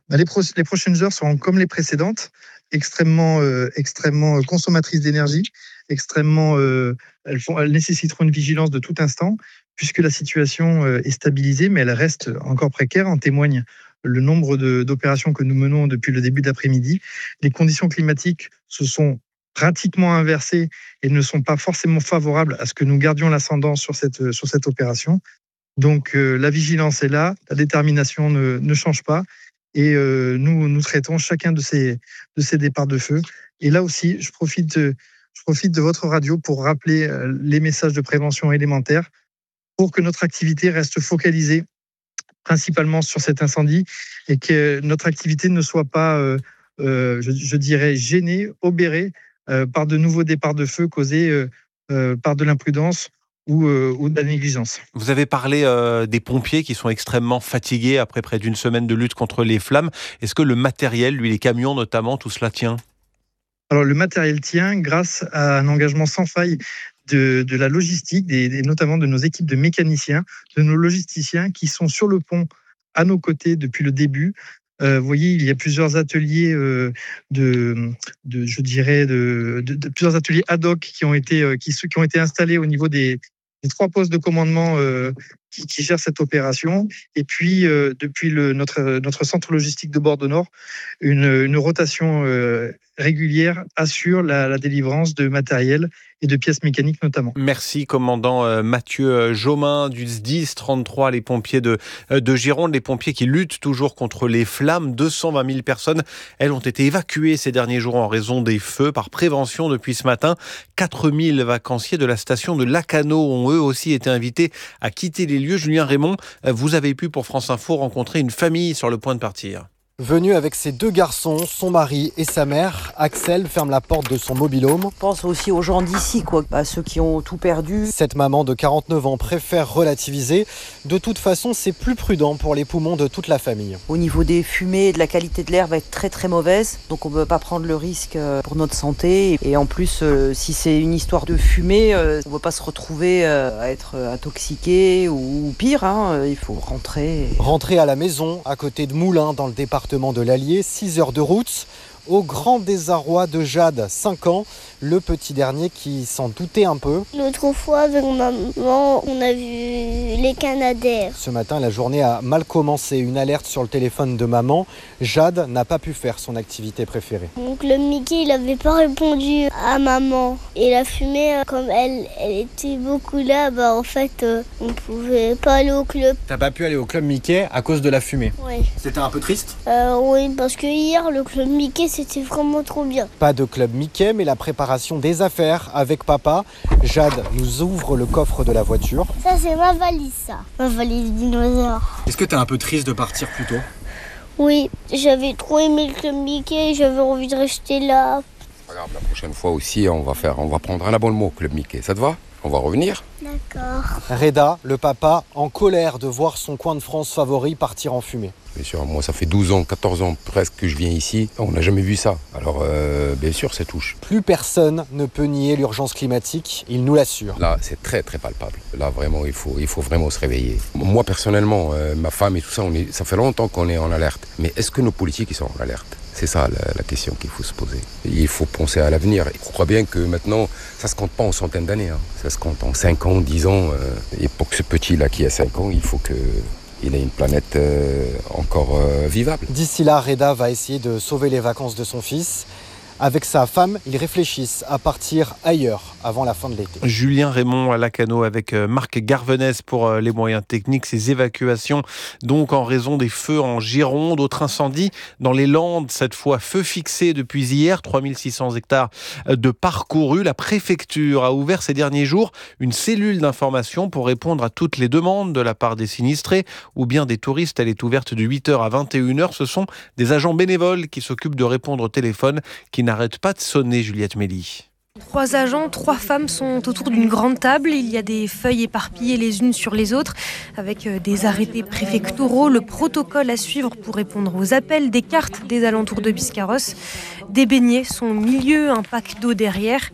[SPEAKER 12] bah, les, pro- les prochaines heures seront comme les précédentes, extrêmement, euh, extrêmement consommatrices d'énergie, extrêmement, euh, elles, font, elles nécessiteront une vigilance de tout instant, puisque la situation euh, est stabilisée, mais elle reste encore précaire. En témoigne le nombre de, d'opérations que nous menons depuis le début d'après-midi. Les conditions climatiques se sont pratiquement inversées et ne sont pas forcément favorables à ce que nous gardions l'ascendant sur cette, sur cette opération. Donc euh, la vigilance est là, la détermination ne, ne change pas et euh, nous, nous traitons chacun de ces, de ces départs de feu. Et là aussi, je profite, de, je profite de votre radio pour rappeler euh, les messages de prévention élémentaires pour que notre activité reste focalisée principalement sur cet incendie et que notre activité ne soit pas, euh, euh, je, je dirais, gênée, obérée euh, par de nouveaux départs de feu causés euh, euh, par de l'imprudence ou, euh, ou de la négligence.
[SPEAKER 3] Vous avez parlé euh, des pompiers qui sont extrêmement fatigués après près d'une semaine de lutte contre les flammes. Est-ce que le matériel, lui, les camions notamment, tout cela tient ?
[SPEAKER 12] Alors le matériel tient grâce à un engagement sans faille de, de la logistique, et notamment de nos équipes de mécaniciens, de nos logisticiens qui sont sur le pont à nos côtés depuis le début. Euh, vous voyez, il y a plusieurs ateliers euh, de, de, je dirais, de, de, de plusieurs ateliers ad hoc qui ont été, euh, qui, qui ont été installés au niveau des, des trois postes de commandement euh, qui, qui gèrent cette opération. Et puis, euh, depuis le, notre, notre centre logistique de Bordeaux-Nord, une, une rotation euh, régulière assure la, la délivrance de matériel et de pièces mécaniques notamment.
[SPEAKER 3] Merci commandant euh, Mathieu Jomain du S D I S trente-trois, les pompiers de, de Gironde, les pompiers qui luttent toujours contre les flammes. deux cent vingt mille personnes, elles ont été évacuées ces derniers jours en raison des feux par prévention depuis ce matin. quatre mille vacanciers de la station de Lacanau ont eux aussi été invités à quitter les lieux. Julien Raymond, vous avez pu pour France Info rencontrer une famille sur le point de partir.
[SPEAKER 13] Venu avec ses deux garçons, son mari et sa mère, Axel ferme la porte de son mobil-home.
[SPEAKER 14] Je pense aussi aux gens d'ici, quoi, à ceux qui ont tout perdu.
[SPEAKER 13] Cette maman de quarante-neuf ans préfère relativiser. De toute façon, c'est plus prudent pour les poumons de toute la famille.
[SPEAKER 14] Au niveau des fumées, de la qualité de l'air va être très très mauvaise. Donc on ne peut pas prendre le risque pour notre santé. Et en plus, si c'est une histoire de fumée, on ne veut pas se retrouver à être intoxiqué ou pire. Hein. Il faut rentrer.
[SPEAKER 13] Rentrer à la maison, à côté de Moulins, dans le département de l'Allier, six heures de route, au grand désarroi de Jade, cinq ans, le petit dernier qui s'en doutait un peu.
[SPEAKER 15] L'autre fois, avec maman, on a vu les Canadaires.
[SPEAKER 13] Ce matin, la journée a mal commencé. Une alerte sur le téléphone de maman. Jade n'a pas pu faire son activité préférée.
[SPEAKER 15] Donc le Mickey, il n'avait pas répondu à maman. Et la fumée, comme elle, elle était beaucoup là, bah en fait, euh, on ne pouvait pas aller au club.
[SPEAKER 13] T'as pas pu aller au club Mickey à cause de la fumée?
[SPEAKER 15] Oui.
[SPEAKER 13] C'était un peu triste?
[SPEAKER 15] euh, Oui, parce que hier, le club Mickey, c'était vraiment trop bien.
[SPEAKER 13] Pas de club Mickey, mais la préparation des affaires avec papa. Jade nous ouvre le coffre de la voiture.
[SPEAKER 15] Ça, c'est ma valise, ça. Ma valise dinosaure.
[SPEAKER 13] Est-ce que t'es un peu triste de partir plus tôt?
[SPEAKER 15] Oui, j'avais trop aimé le club Mickey, j'avais envie de rester là.
[SPEAKER 16] Regarde, la prochaine fois aussi, on va faire, on va prendre un abonnement au club Mickey. Ça te va? On va revenir?
[SPEAKER 15] D'accord.
[SPEAKER 13] Reda, le papa, en colère de voir son coin de France favori partir en fumée.
[SPEAKER 16] Bien sûr, moi ça fait douze ans, quatorze ans presque que je viens ici. On n'a jamais vu ça. Alors euh, bien sûr, ça touche.
[SPEAKER 13] Plus personne ne peut nier l'urgence climatique, il nous l'assure.
[SPEAKER 16] Là, c'est très très palpable. Là, vraiment, il faut, il faut vraiment se réveiller. Moi, personnellement, euh, ma femme et tout ça, on est, ça fait longtemps qu'on est en alerte. Mais est-ce que nos politiques ils sont en alerte? C'est ça la, la question qu'il faut se poser. Il faut penser à l'avenir. Je crois bien que maintenant, ça ne se compte pas en centaines d'années. Hein. Ça se compte en cinq ans, dix ans. Euh, et pour que ce petit-là qui a cinq ans, il faut qu'il ait une planète euh, encore euh, vivable.
[SPEAKER 13] D'ici là, Reda va essayer de sauver les vacances de son fils. Avec sa femme, ils réfléchissent à partir ailleurs avant la fin de l'été.
[SPEAKER 3] Julien Raymond à Lacanau avec Marc Garvenès pour les moyens techniques. Ces évacuations, donc en raison des feux en Gironde, d'autres incendies dans les Landes. Cette fois, feu fixé depuis hier, trois mille six cents hectares de parcourus. La préfecture a ouvert ces derniers jours une cellule d'information pour répondre à toutes les demandes de la part des sinistrés ou bien des touristes. Elle est ouverte de huit heures à vingt et une heures. Ce sont des agents bénévoles qui s'occupent de répondre au téléphone qui n'arrête pas de sonner, Juliette Méli.
[SPEAKER 17] Trois agents, trois femmes sont autour d'une grande table. Il y a des feuilles éparpillées les unes sur les autres, avec des arrêtés préfectoraux, le protocole à suivre pour répondre aux appels, des cartes des alentours de Biscarrosse. Des beignets sont au milieu, un pack d'eau derrière.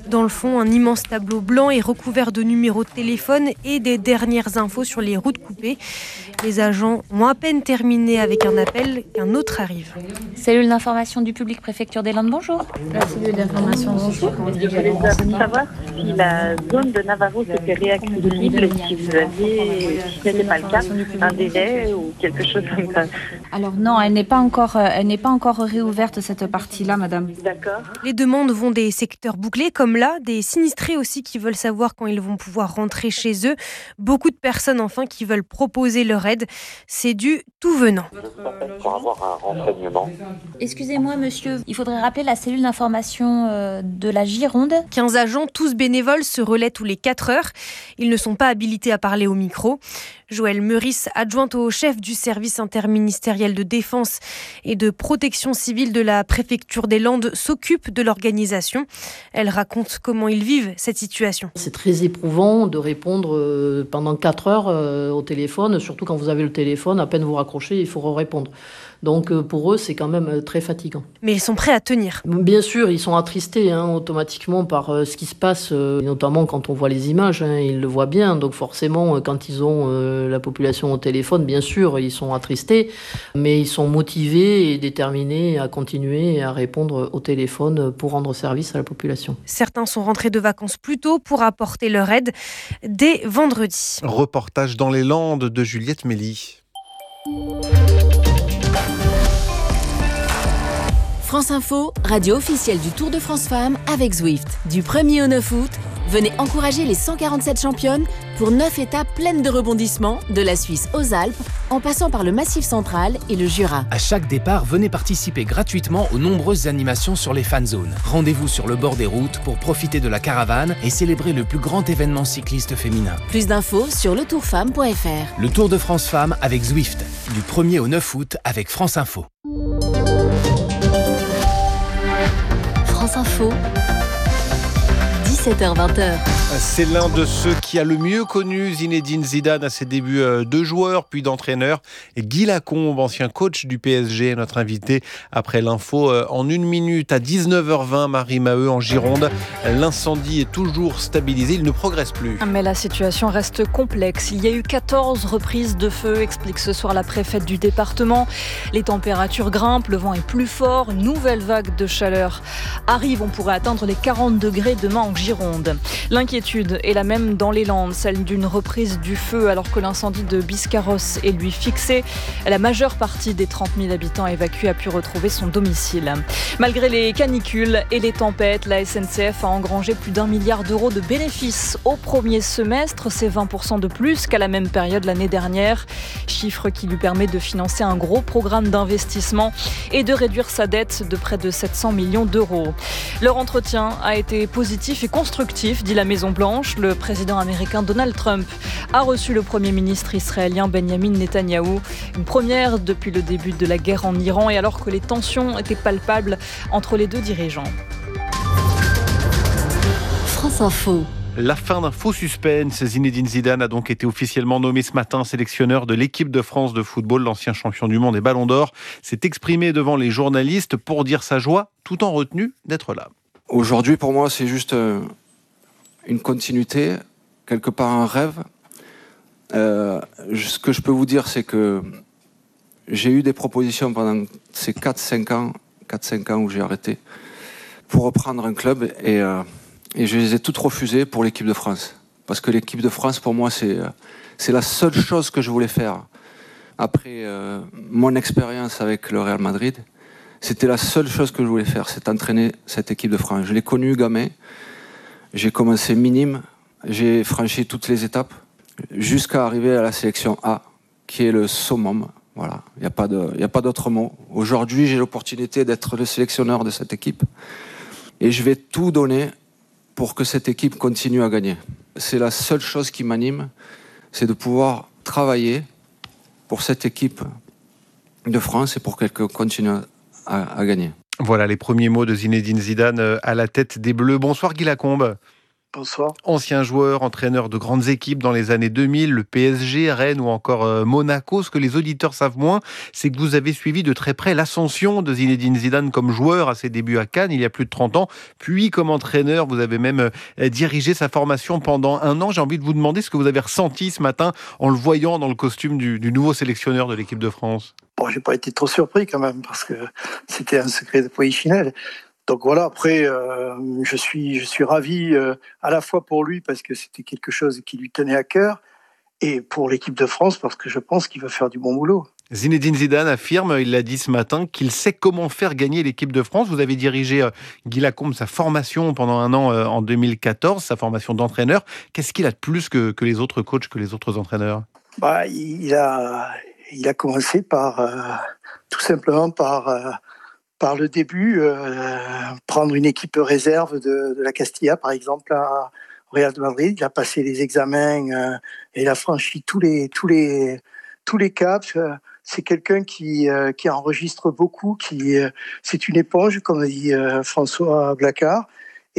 [SPEAKER 17] Dans le fond, un immense tableau blanc est recouvert de numéros de téléphone et des dernières infos sur les routes coupées. Les agents ont à peine terminé avec un appel qu'un autre arrive.
[SPEAKER 18] Cellule d'information du public, préfecture des Landes, bonjour.
[SPEAKER 19] La cellule d'information, bonjour. Je voulais savoir si la zone de Navarro était réaccessible et si vous aviez, si ce n'était pas le cas, un délai ou quelque chose comme ça.
[SPEAKER 18] Alors non, elle n'est pas encore, elle n'est pas encore réouverte cette partie-là, madame.
[SPEAKER 19] D'accord.
[SPEAKER 17] Les demandes vont des secteurs bouclés comme là, des sinistrés aussi qui veulent savoir quand ils vont pouvoir rentrer chez eux. Beaucoup de personnes enfin qui veulent proposer leur aide. C'est du tout venant.
[SPEAKER 19] Pour avoir un renseignement.
[SPEAKER 18] Excusez-moi monsieur, il faudrait rappeler la cellule d'information euh, de la Gironde.
[SPEAKER 17] quinze agents, tous bénévoles, se relaient tous les quatre heures. Ils ne sont pas habilités à parler au micro. Joëlle Meurice, adjointe au chef du service interministériel de défense et de protection civile de la préfecture des Landes, s'occupe de l'organisation. Elle raconte comment ils vivent cette situation.
[SPEAKER 20] C'est très éprouvant de répondre pendant quatre heures au téléphone, surtout quand vous avez le téléphone, à peine vous raccrochez, il faut répondre. Donc pour eux, c'est quand même très fatigant.
[SPEAKER 17] Mais ils sont prêts à tenir.
[SPEAKER 20] Bien sûr, ils sont attristés hein, automatiquement par euh, ce qui se passe, euh, notamment quand on voit les images, hein, ils le voient bien. Donc forcément, quand ils ont euh, la population au téléphone, bien sûr, ils sont attristés, mais ils sont motivés et déterminés à continuer à répondre au téléphone pour rendre service à la population.
[SPEAKER 17] Certains sont rentrés de vacances plus tôt pour apporter leur aide dès vendredi.
[SPEAKER 3] Reportage dans les Landes de Juliette Mély.
[SPEAKER 8] France Info, radio officielle du Tour de France Femmes avec Zwift. Du premier au neuf août, venez encourager les cent quarante-sept championnes pour neuf étapes pleines de rebondissements, de la Suisse aux Alpes, en passant par le Massif central et le Jura.
[SPEAKER 21] À chaque départ, venez participer gratuitement aux nombreuses animations sur les fan zones. Rendez-vous sur le bord des routes pour profiter de la caravane et célébrer le plus grand événement cycliste féminin.
[SPEAKER 8] Plus d'infos sur le tour femme point f r.
[SPEAKER 21] Le Tour de France Femmes avec Zwift, du premier au neuf août avec France Info.
[SPEAKER 8] France Info, dix-sept heures vingt.
[SPEAKER 3] C'est l'un de ceux qui a le mieux connu Zinedine Zidane à ses débuts de joueur puis d'entraîneur. Et Guy Lacombe, ancien coach du P S G, notre invité après l'info en une minute à dix-neuf heures vingt. Marie Maheu en Gironde. L'incendie est toujours stabilisé, il ne progresse plus.
[SPEAKER 4] Mais la situation reste complexe. Il y a eu quatorze reprises de feu, explique ce soir la préfète du département. Les températures grimpent, le vent est plus fort, une nouvelle vague de chaleur arrive. On pourrait atteindre les quarante degrés demain en Gironde. L'inquiétude est la même dans les Landes, celle d'une reprise du feu alors que l'incendie de Biscarrosse est lui fixé. La majeure partie des trente mille habitants évacués a pu retrouver son domicile. Malgré les canicules et les tempêtes, la S N C F a engrangé plus d'un milliard d'euros de bénéfices au premier semestre. C'est vingt pour cent de plus qu'à la même période l'année dernière. Chiffre qui lui permet de financer un gros programme d'investissement et de réduire sa dette de près de sept cents millions d'euros. Leur entretien a été positif et constructif, dit la Maison-Blanche. Le président américain Donald Trump a reçu le Premier ministre israélien Benjamin Netanyahou. Une première depuis le début de la guerre en Iran et alors que les tensions étaient palpables entre les deux dirigeants.
[SPEAKER 8] France Info.
[SPEAKER 3] La fin d'un faux suspense. Zinedine Zidane a donc été officiellement nommé ce matin sélectionneur de l'équipe de France de football. L'ancien champion du monde et ballon d'or s'est exprimé devant les journalistes pour dire sa joie tout en retenue d'être là.
[SPEAKER 22] Aujourd'hui, pour moi, c'est juste une continuité, quelque part un rêve. Euh, ce que je peux vous dire, c'est que j'ai eu des propositions pendant ces quatre cinq ans, quatre cinq ans où j'ai arrêté, pour reprendre un club et, euh, et je les ai toutes refusées pour l'équipe de France. Parce que l'équipe de France, pour moi, c'est, c'est la seule chose que je voulais faire. Après euh, mon expérience avec le Real Madrid, c'était la seule chose que je voulais faire, c'est entraîner cette équipe de France. Je l'ai connue gamin, j'ai commencé minime, j'ai franchi toutes les étapes, jusqu'à arriver à la sélection A, qui est le summum. Voilà, il n'y a pas de, il n'y a pas d'autre mot. Aujourd'hui, j'ai l'opportunité d'être le sélectionneur de cette équipe. Et je vais tout donner pour que cette équipe continue à gagner. C'est la seule chose qui m'anime, c'est de pouvoir travailler pour cette équipe de France et pour qu'elle continue à, à gagner.
[SPEAKER 3] Voilà les premiers mots de Zinedine Zidane à la tête des Bleus. Bonsoir Guy Lacombe.
[SPEAKER 1] Bonsoir.
[SPEAKER 3] Ancien joueur, entraîneur de grandes équipes dans les années deux mille, le P S G, Rennes ou encore euh, Monaco. Ce que les auditeurs savent moins, c'est que vous avez suivi de très près l'ascension de Zinedine Zidane comme joueur à ses débuts à Cannes il y a plus de trente ans. Puis comme entraîneur, vous avez même euh, dirigé sa formation pendant un an. J'ai envie de vous demander ce que vous avez ressenti ce matin en le voyant dans le costume du, du nouveau sélectionneur de l'équipe de France.
[SPEAKER 1] Bon, j'ai pas été trop surpris quand même parce que c'était un secret de polichinelle. Donc voilà, après, euh, je suis, je suis ravi euh, à la fois pour lui parce que c'était quelque chose qui lui tenait à cœur et pour l'équipe de France parce que je pense qu'il va faire du bon boulot.
[SPEAKER 3] Zinedine Zidane affirme, il l'a dit ce matin, qu'il sait comment faire gagner l'équipe de France. Vous avez dirigé euh, Guy Lacombe, sa formation pendant un an euh, en deux mille quatorze, sa formation d'entraîneur. Qu'est-ce qu'il a de plus que, que les autres coachs, que les autres entraîneurs ?
[SPEAKER 1] Bah, il a, il a commencé par, euh, tout simplement par... Euh, Par le début, euh, prendre une équipe réserve de, de la Castilla, par exemple, à Real de Madrid. Il a passé les examens euh, et il a franchi tous les, tous les, tous les caps. C'est quelqu'un qui, euh, qui enregistre beaucoup, qui, euh, c'est une éponge, comme a dit euh, François Blacard.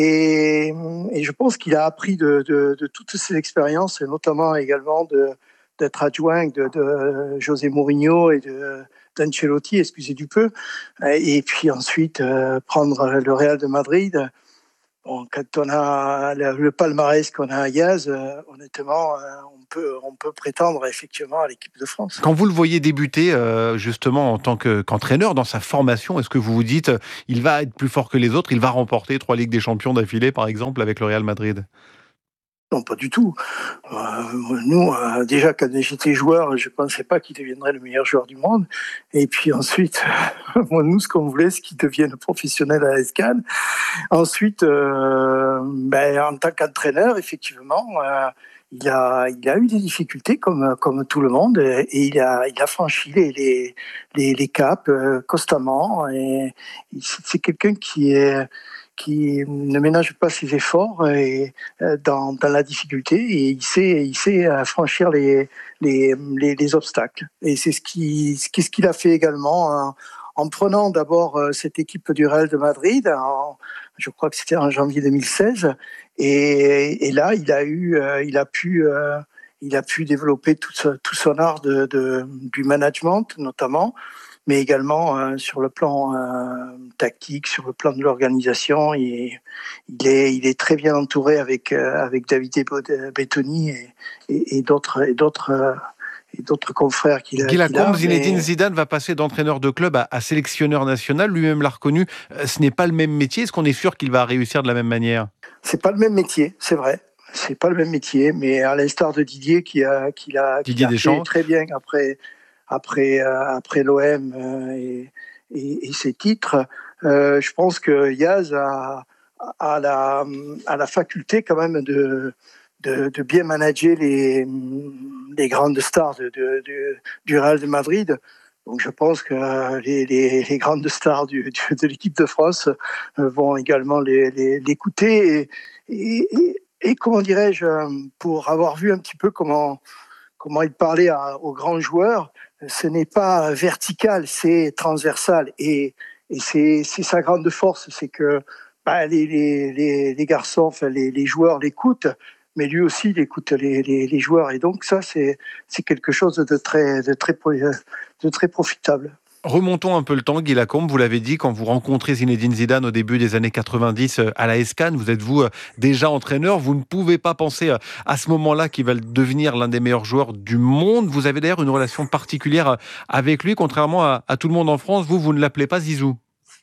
[SPEAKER 1] Et, et je pense qu'il a appris de, de, de toutes ces expériences, notamment également de, d'être adjoint de, de José Mourinho et de d'Ancelotti, excusez du peu, et puis ensuite euh, prendre le Real de Madrid. Bon, quand on a le, le palmarès qu'on a à Yaz, euh, honnêtement, euh, on peut on peut prétendre effectivement à l'équipe de France.
[SPEAKER 3] Quand vous le voyez débuter, euh, justement en tant que, qu'entraîneur dans sa formation, est-ce que vous vous dites euh, il va être plus fort que les autres, il va remporter trois Ligues des Champions d'affilée, par exemple, avec le Real Madrid ?
[SPEAKER 1] Non, pas du tout. Euh, nous, euh, déjà, quand j'étais joueur, je ne pensais pas qu'il deviendrait le meilleur joueur du monde. Et puis ensuite, moi, nous, ce qu'on voulait, c'est qu'il devienne professionnel à l'A S Cannes. Ensuite, euh, ben, en tant qu'entraîneur, effectivement, euh, il a, il a eu des difficultés comme, comme tout le monde. Et il a, il a franchi les, les, les, les caps euh, constamment. Et c'est quelqu'un qui est... qui ne ménage pas ses efforts et, euh, dans, dans la difficulté et il sait, il sait franchir les, les, les, les obstacles. Et c'est ce qu'il ce qu'il a fait également en, en prenant d'abord cette équipe du Real de Madrid, en, je crois que c'était en janvier deux mille seize, et, et là il a, eu, euh, il, a pu, euh, il a pu développer tout, ce, tout son art de, de, du management notamment, mais également euh, sur le plan euh, tactique, sur le plan de l'organisation. Il, il, est, il est très bien entouré avec, euh, avec David Bettoni et, et, et d'autres, et d'autres, euh, et d'autres confrères qu'il a.
[SPEAKER 3] Guy Lacombe,
[SPEAKER 1] mais...
[SPEAKER 3] Zinedine Zidane va passer d'entraîneur de club à, à sélectionneur national. Lui-même l'a reconnu. Ce n'est pas le même métier. Est-ce qu'on est sûr qu'il va réussir de la même manière ?
[SPEAKER 1] C'est pas le même métier, c'est vrai. C'est pas le même métier, mais à l'instar de Didier qui a, qui a, qui a fait très bien après... après, euh, après l'O M euh, et, et, et ses titres, euh, je pense que Yaz a, a, la, a la faculté quand même de, de, de bien manager les, les grandes stars de, de, de, du Real de Madrid. Donc je pense que les, les, les grandes stars du, du, de l'équipe de France vont également les, les, l'écouter. Et, et, et, et comment dirais-je, pour avoir vu un petit peu comment, comment il parlait à, aux grands joueurs, ce n'est pas vertical, c'est transversal. Et, et c'est, c'est sa grande force, c'est que bah, les, les, les, les garçons, enfin, les, les joueurs l'écoutent, mais lui aussi, il écoute les, les, les joueurs. Et donc ça, c'est, c'est quelque chose de très, de, très, de très profitable.
[SPEAKER 3] Remontons un peu le temps, Guy Lacombe, vous l'avez dit, quand vous rencontrez Zinedine Zidane au début des années quatre-vingt-dix à l'A S Cannes, vous êtes vous déjà entraîneur, vous ne pouvez pas penser à ce moment-là qu'il va devenir l'un des meilleurs joueurs du monde. Vous avez d'ailleurs une relation particulière avec lui, contrairement à, à tout le monde en France, vous, vous ne l'appelez pas Zizou.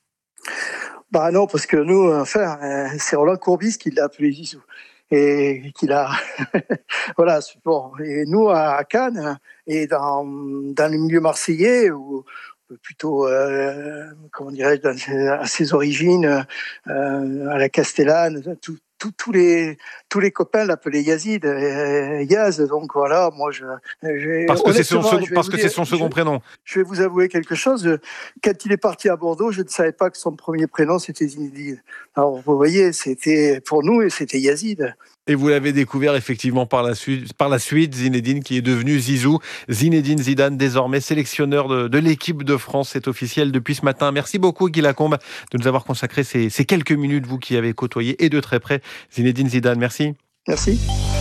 [SPEAKER 1] Bah non, parce que nous, enfin, c'est Roland Courbis qui l'a appelé Zizou. Et qu'il a, voilà, c'est bon. Et nous, à Cannes, et dans, dans le milieu marseillais, où plutôt, euh, comment dirais-je, à ses origines, euh, à la Castellane, tout, tout, tous les tous les copains l'appelaient Yazid, euh, Yaz. Donc voilà, moi je. je
[SPEAKER 3] parce que c'est son, second, parce que dire, c'est son second
[SPEAKER 1] je,
[SPEAKER 3] prénom.
[SPEAKER 1] Je vais vous avouer quelque chose. Quand il est parti à Bordeaux, je ne savais pas que son premier prénom c'était Zinedine. Alors vous voyez, c'était pour nous, c'était Yazid.
[SPEAKER 3] Et vous l'avez découvert effectivement par la suite, par la suite Zinedine qui est devenu Zizou. Zinedine Zidane, désormais sélectionneur de, de l'équipe de France, c'est officiel depuis ce matin. Merci beaucoup Guy Lacombe de nous avoir consacré ces, ces quelques minutes, vous qui avez côtoyé et de très près Zinedine Zidane. Merci.
[SPEAKER 1] Merci.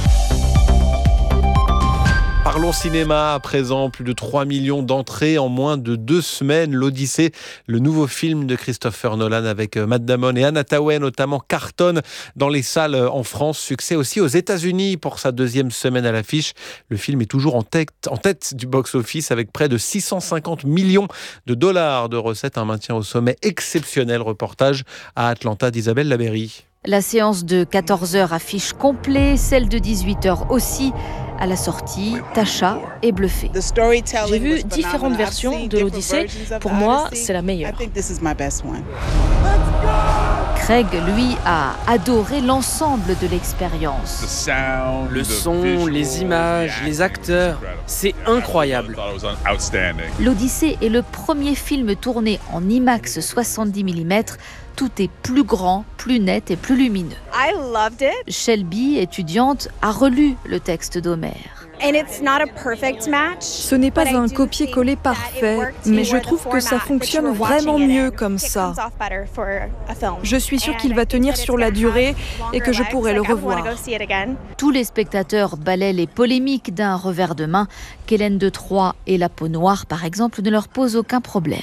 [SPEAKER 3] Parlons cinéma à présent, plus de trois millions d'entrées en moins de deux semaines. L'Odyssée, le nouveau film de Christopher Nolan avec Matt Damon et Anne Hathaway notamment, cartonne dans les salles en France. Succès aussi aux États-Unis pour sa deuxième semaine à l'affiche. Le film est toujours en tête, en tête du box-office avec près de six cent cinquante millions de dollars de recettes. Un maintien au sommet exceptionnel. Reportage à Atlanta d'Isabelle Labéry.
[SPEAKER 2] La séance de quatorze heures affiche complet, celle de dix-huit heures aussi. À la sortie, Tasha est bluffée.
[SPEAKER 6] J'ai vu différentes versions de l'Odyssée. Pour moi, c'est la meilleure.
[SPEAKER 2] Craig, lui, a adoré l'ensemble de l'expérience.
[SPEAKER 28] Le son, les images, les acteurs, c'est incroyable.
[SPEAKER 2] L'Odyssée est le premier film tourné en IMAX soixante-dix millimètres. Tout est plus grand, plus net et plus lumineux. Shelby, étudiante, a relu le texte d'Homère.
[SPEAKER 5] Ce n'est pas un copier-coller parfait, mais je trouve que ça fonctionne vraiment mieux comme ça. Je suis sûre qu'il va tenir sur la durée et que je pourrai le revoir.
[SPEAKER 2] Tous les spectateurs balaient les polémiques d'un revers de main. Qu'Hélène de Troyes et la peau noire, par exemple, ne leur posent aucun problème.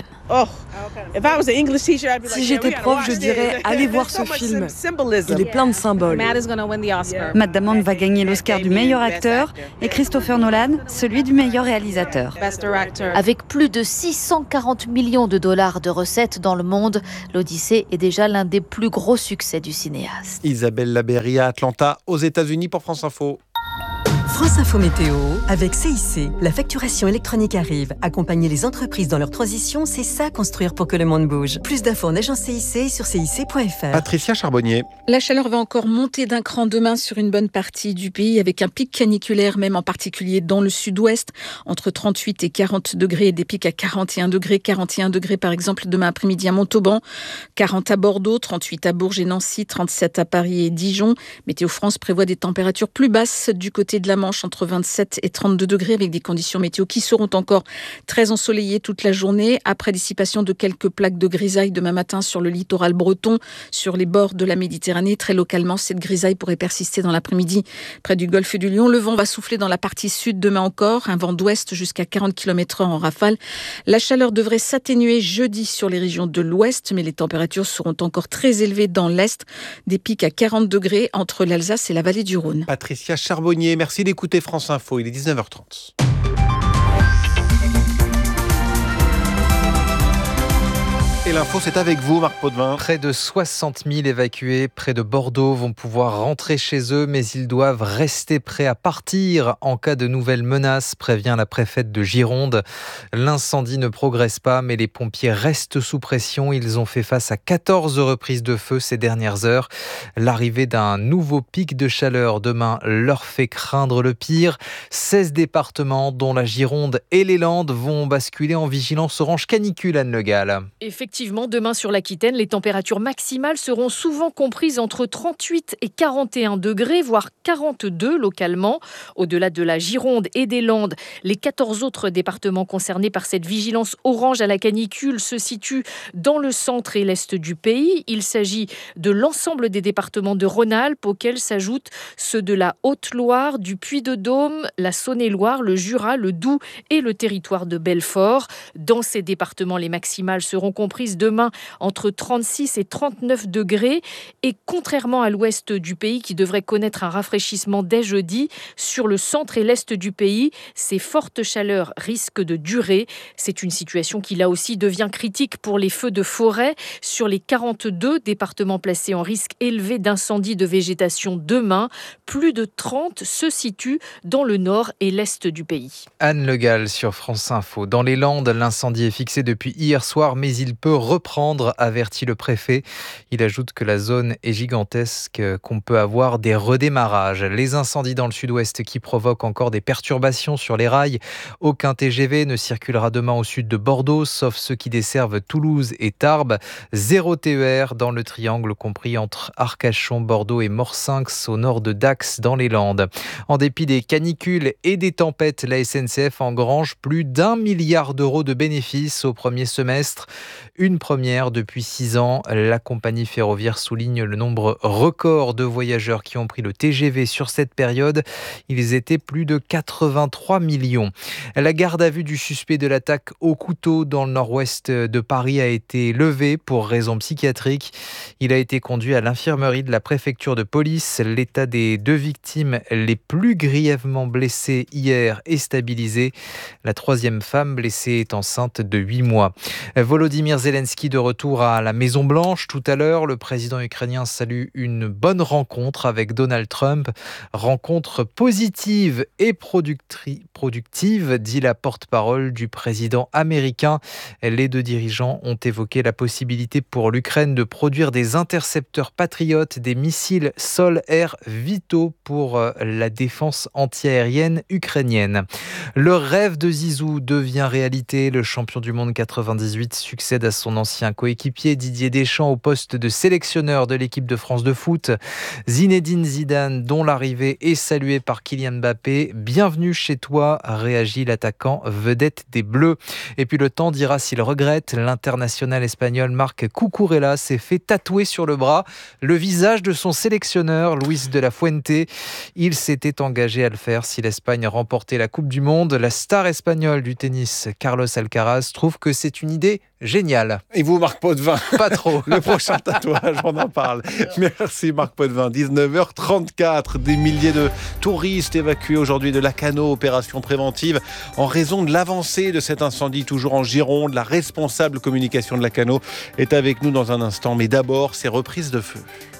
[SPEAKER 5] Si j'étais prof, je dirais allez voir ce film. Il est plein de symboles.
[SPEAKER 11] Matt Damon va gagner l'Oscar du meilleur acteur et Christopher Nolan celui du meilleur réalisateur.
[SPEAKER 2] Avec plus de six cent quarante millions de dollars de recettes dans le monde, l'Odyssée est déjà l'un des plus gros succès du cinéaste.
[SPEAKER 3] Isabelle Labéry à Atlanta, aux États-Unis pour France Info.
[SPEAKER 23] France Info Météo, avec C I C, la facturation électronique arrive. Accompagner les entreprises dans leur transition, c'est ça construire pour que le monde bouge. Plus d'infos en agence C I C sur C I C point F R.
[SPEAKER 3] Patricia Charbonnier.
[SPEAKER 24] La chaleur va encore monter d'un cran demain sur une bonne partie du pays, avec un pic caniculaire, même en particulier dans le sud-ouest, entre trente-huit et quarante degrés, et des pics à quarante et un degrés, quarante et un degrés par exemple demain après-midi à Montauban, quarante à Bordeaux, trente-huit à Bourges et Nancy, trente-sept à Paris et Dijon. Météo France prévoit des températures plus basses du côté de la Manche, entre vingt-sept et trente-deux degrés, avec des conditions météo qui seront encore très ensoleillées toute la journée, après dissipation de quelques plaques de grisaille demain matin sur le littoral breton, sur les bords de la Méditerranée. Très localement, cette grisaille pourrait persister dans l'après-midi près du golfe du Lion. Le vent va souffler dans la partie sud demain encore, un vent d'ouest jusqu'à quarante kilomètres heure en rafale. La chaleur devrait s'atténuer jeudi sur les régions de l'ouest, mais les températures seront encore très élevées dans l'est, des pics à quarante degrés entre l'Alsace et la vallée du Rhône.
[SPEAKER 3] Patricia Charbonnier, merci d'écouter France Info, il est dix-neuf heures trente. Et l'info, c'est avec vous, Marc Potvin.
[SPEAKER 25] Près de soixante mille évacués près de Bordeaux vont pouvoir rentrer chez eux, mais ils doivent rester prêts à partir en cas de nouvelles menaces, prévient la préfète de Gironde. L'incendie ne progresse pas, mais les pompiers restent sous pression. Ils ont fait face à quatorze reprises de feu ces dernières heures. L'arrivée d'un nouveau pic de chaleur demain leur fait craindre le pire. seize départements, dont la Gironde et les Landes, vont basculer en vigilance orange canicule, Anne Le Gall.
[SPEAKER 6] Effectivement, demain sur l'Aquitaine, les températures maximales seront souvent comprises entre trente-huit et quarante et un degrés, voire quarante-deux localement. Au-delà de la Gironde et des Landes, les quatorze autres départements concernés par cette vigilance orange à la canicule se situent dans le centre et l'est du pays. Il s'agit de l'ensemble des départements de Rhône-Alpes, auxquels s'ajoutent ceux de la Haute-Loire, du Puy-de-Dôme, la Saône-et-Loire, le Jura, le Doubs et le territoire de Belfort. Dans ces départements, les maximales seront comprises demain entre trente-six et trente-neuf degrés. Et contrairement à l'ouest du pays, qui devrait connaître un rafraîchissement dès jeudi, sur le centre et l'est du pays, ces fortes chaleurs risquent de durer. C'est une situation qui, là aussi, devient critique pour les feux de forêt. Sur les quarante-deux départements placés en risque élevé d'incendie de végétation demain, plus de trente se situent dans le nord et l'est du pays.
[SPEAKER 25] Anne Le Gall sur France Info. Dans les Landes, l'incendie est fixé depuis hier soir, mais il peut reprendre, avertit le préfet. Il ajoute que la zone est gigantesque, qu'on peut avoir des redémarrages. Les incendies dans le sud-ouest qui provoquent encore des perturbations sur les rails. Aucun T G V ne circulera demain au sud de Bordeaux, sauf ceux qui desservent Toulouse et Tarbes. Zéro T E R dans le triangle compris entre Arcachon, Bordeaux et Morsinx au nord de Dax dans les Landes. En dépit des canicules et des tempêtes, la S N C F engrange plus d'un milliard d'euros de bénéfices au premier semestre. Une première depuis six ans. La compagnie ferroviaire souligne le nombre record de voyageurs qui ont pris le T G V sur cette période. Ils étaient plus de quatre-vingt-trois millions. La garde à vue du suspect de l'attaque au couteau dans le nord-ouest de Paris a été levée pour raison psychiatrique. Il a été conduit à l'infirmerie de la préfecture de police. L'état des deux victimes les plus grièvement blessées hier est stabilisé. La troisième femme blessée est enceinte de huit mois. Volodymyr Zelensky de retour à la Maison-Blanche. Tout à l'heure, le président ukrainien salue une bonne rencontre avec Donald Trump. Rencontre positive et productri- productive, dit la porte-parole du président américain. Les deux dirigeants ont évoqué la possibilité pour l'Ukraine de produire des intercepteurs patriotes, des missiles sol-air vitaux pour la défense antiaérienne ukrainienne. Le rêve de Zizou devient réalité. Le champion du monde quatre-vingt-dix-huit succède à son ancien coéquipier Didier Deschamps au poste de sélectionneur de l'équipe de France de foot. Zinedine Zidane, dont l'arrivée est saluée par Kylian Mbappé. Bienvenue chez toi, réagit l'attaquant vedette des Bleus. Et puis le temps dira s'il regrette. L'international espagnol Marc Cucurella s'est fait tatouer sur le bras le visage de son sélectionneur Luis de la Fuente. Il s'était engagé à le faire si l'Espagne remportait la Coupe du Monde. La star espagnole du tennis Carlos Alcaraz trouve que c'est une idée géniale.
[SPEAKER 3] Et vous, Marc Potvin?
[SPEAKER 25] Pas trop.
[SPEAKER 3] Le prochain tatouage, on en parle. Merci Marc Potvin. dix-neuf heures trente-quatre, des milliers de touristes évacués aujourd'hui de Lacanau, opération préventive, en raison de l'avancée de cet incendie toujours en Gironde. La responsable communication de Lacanau est avec nous dans un instant. Mais d'abord, ces reprises de feu.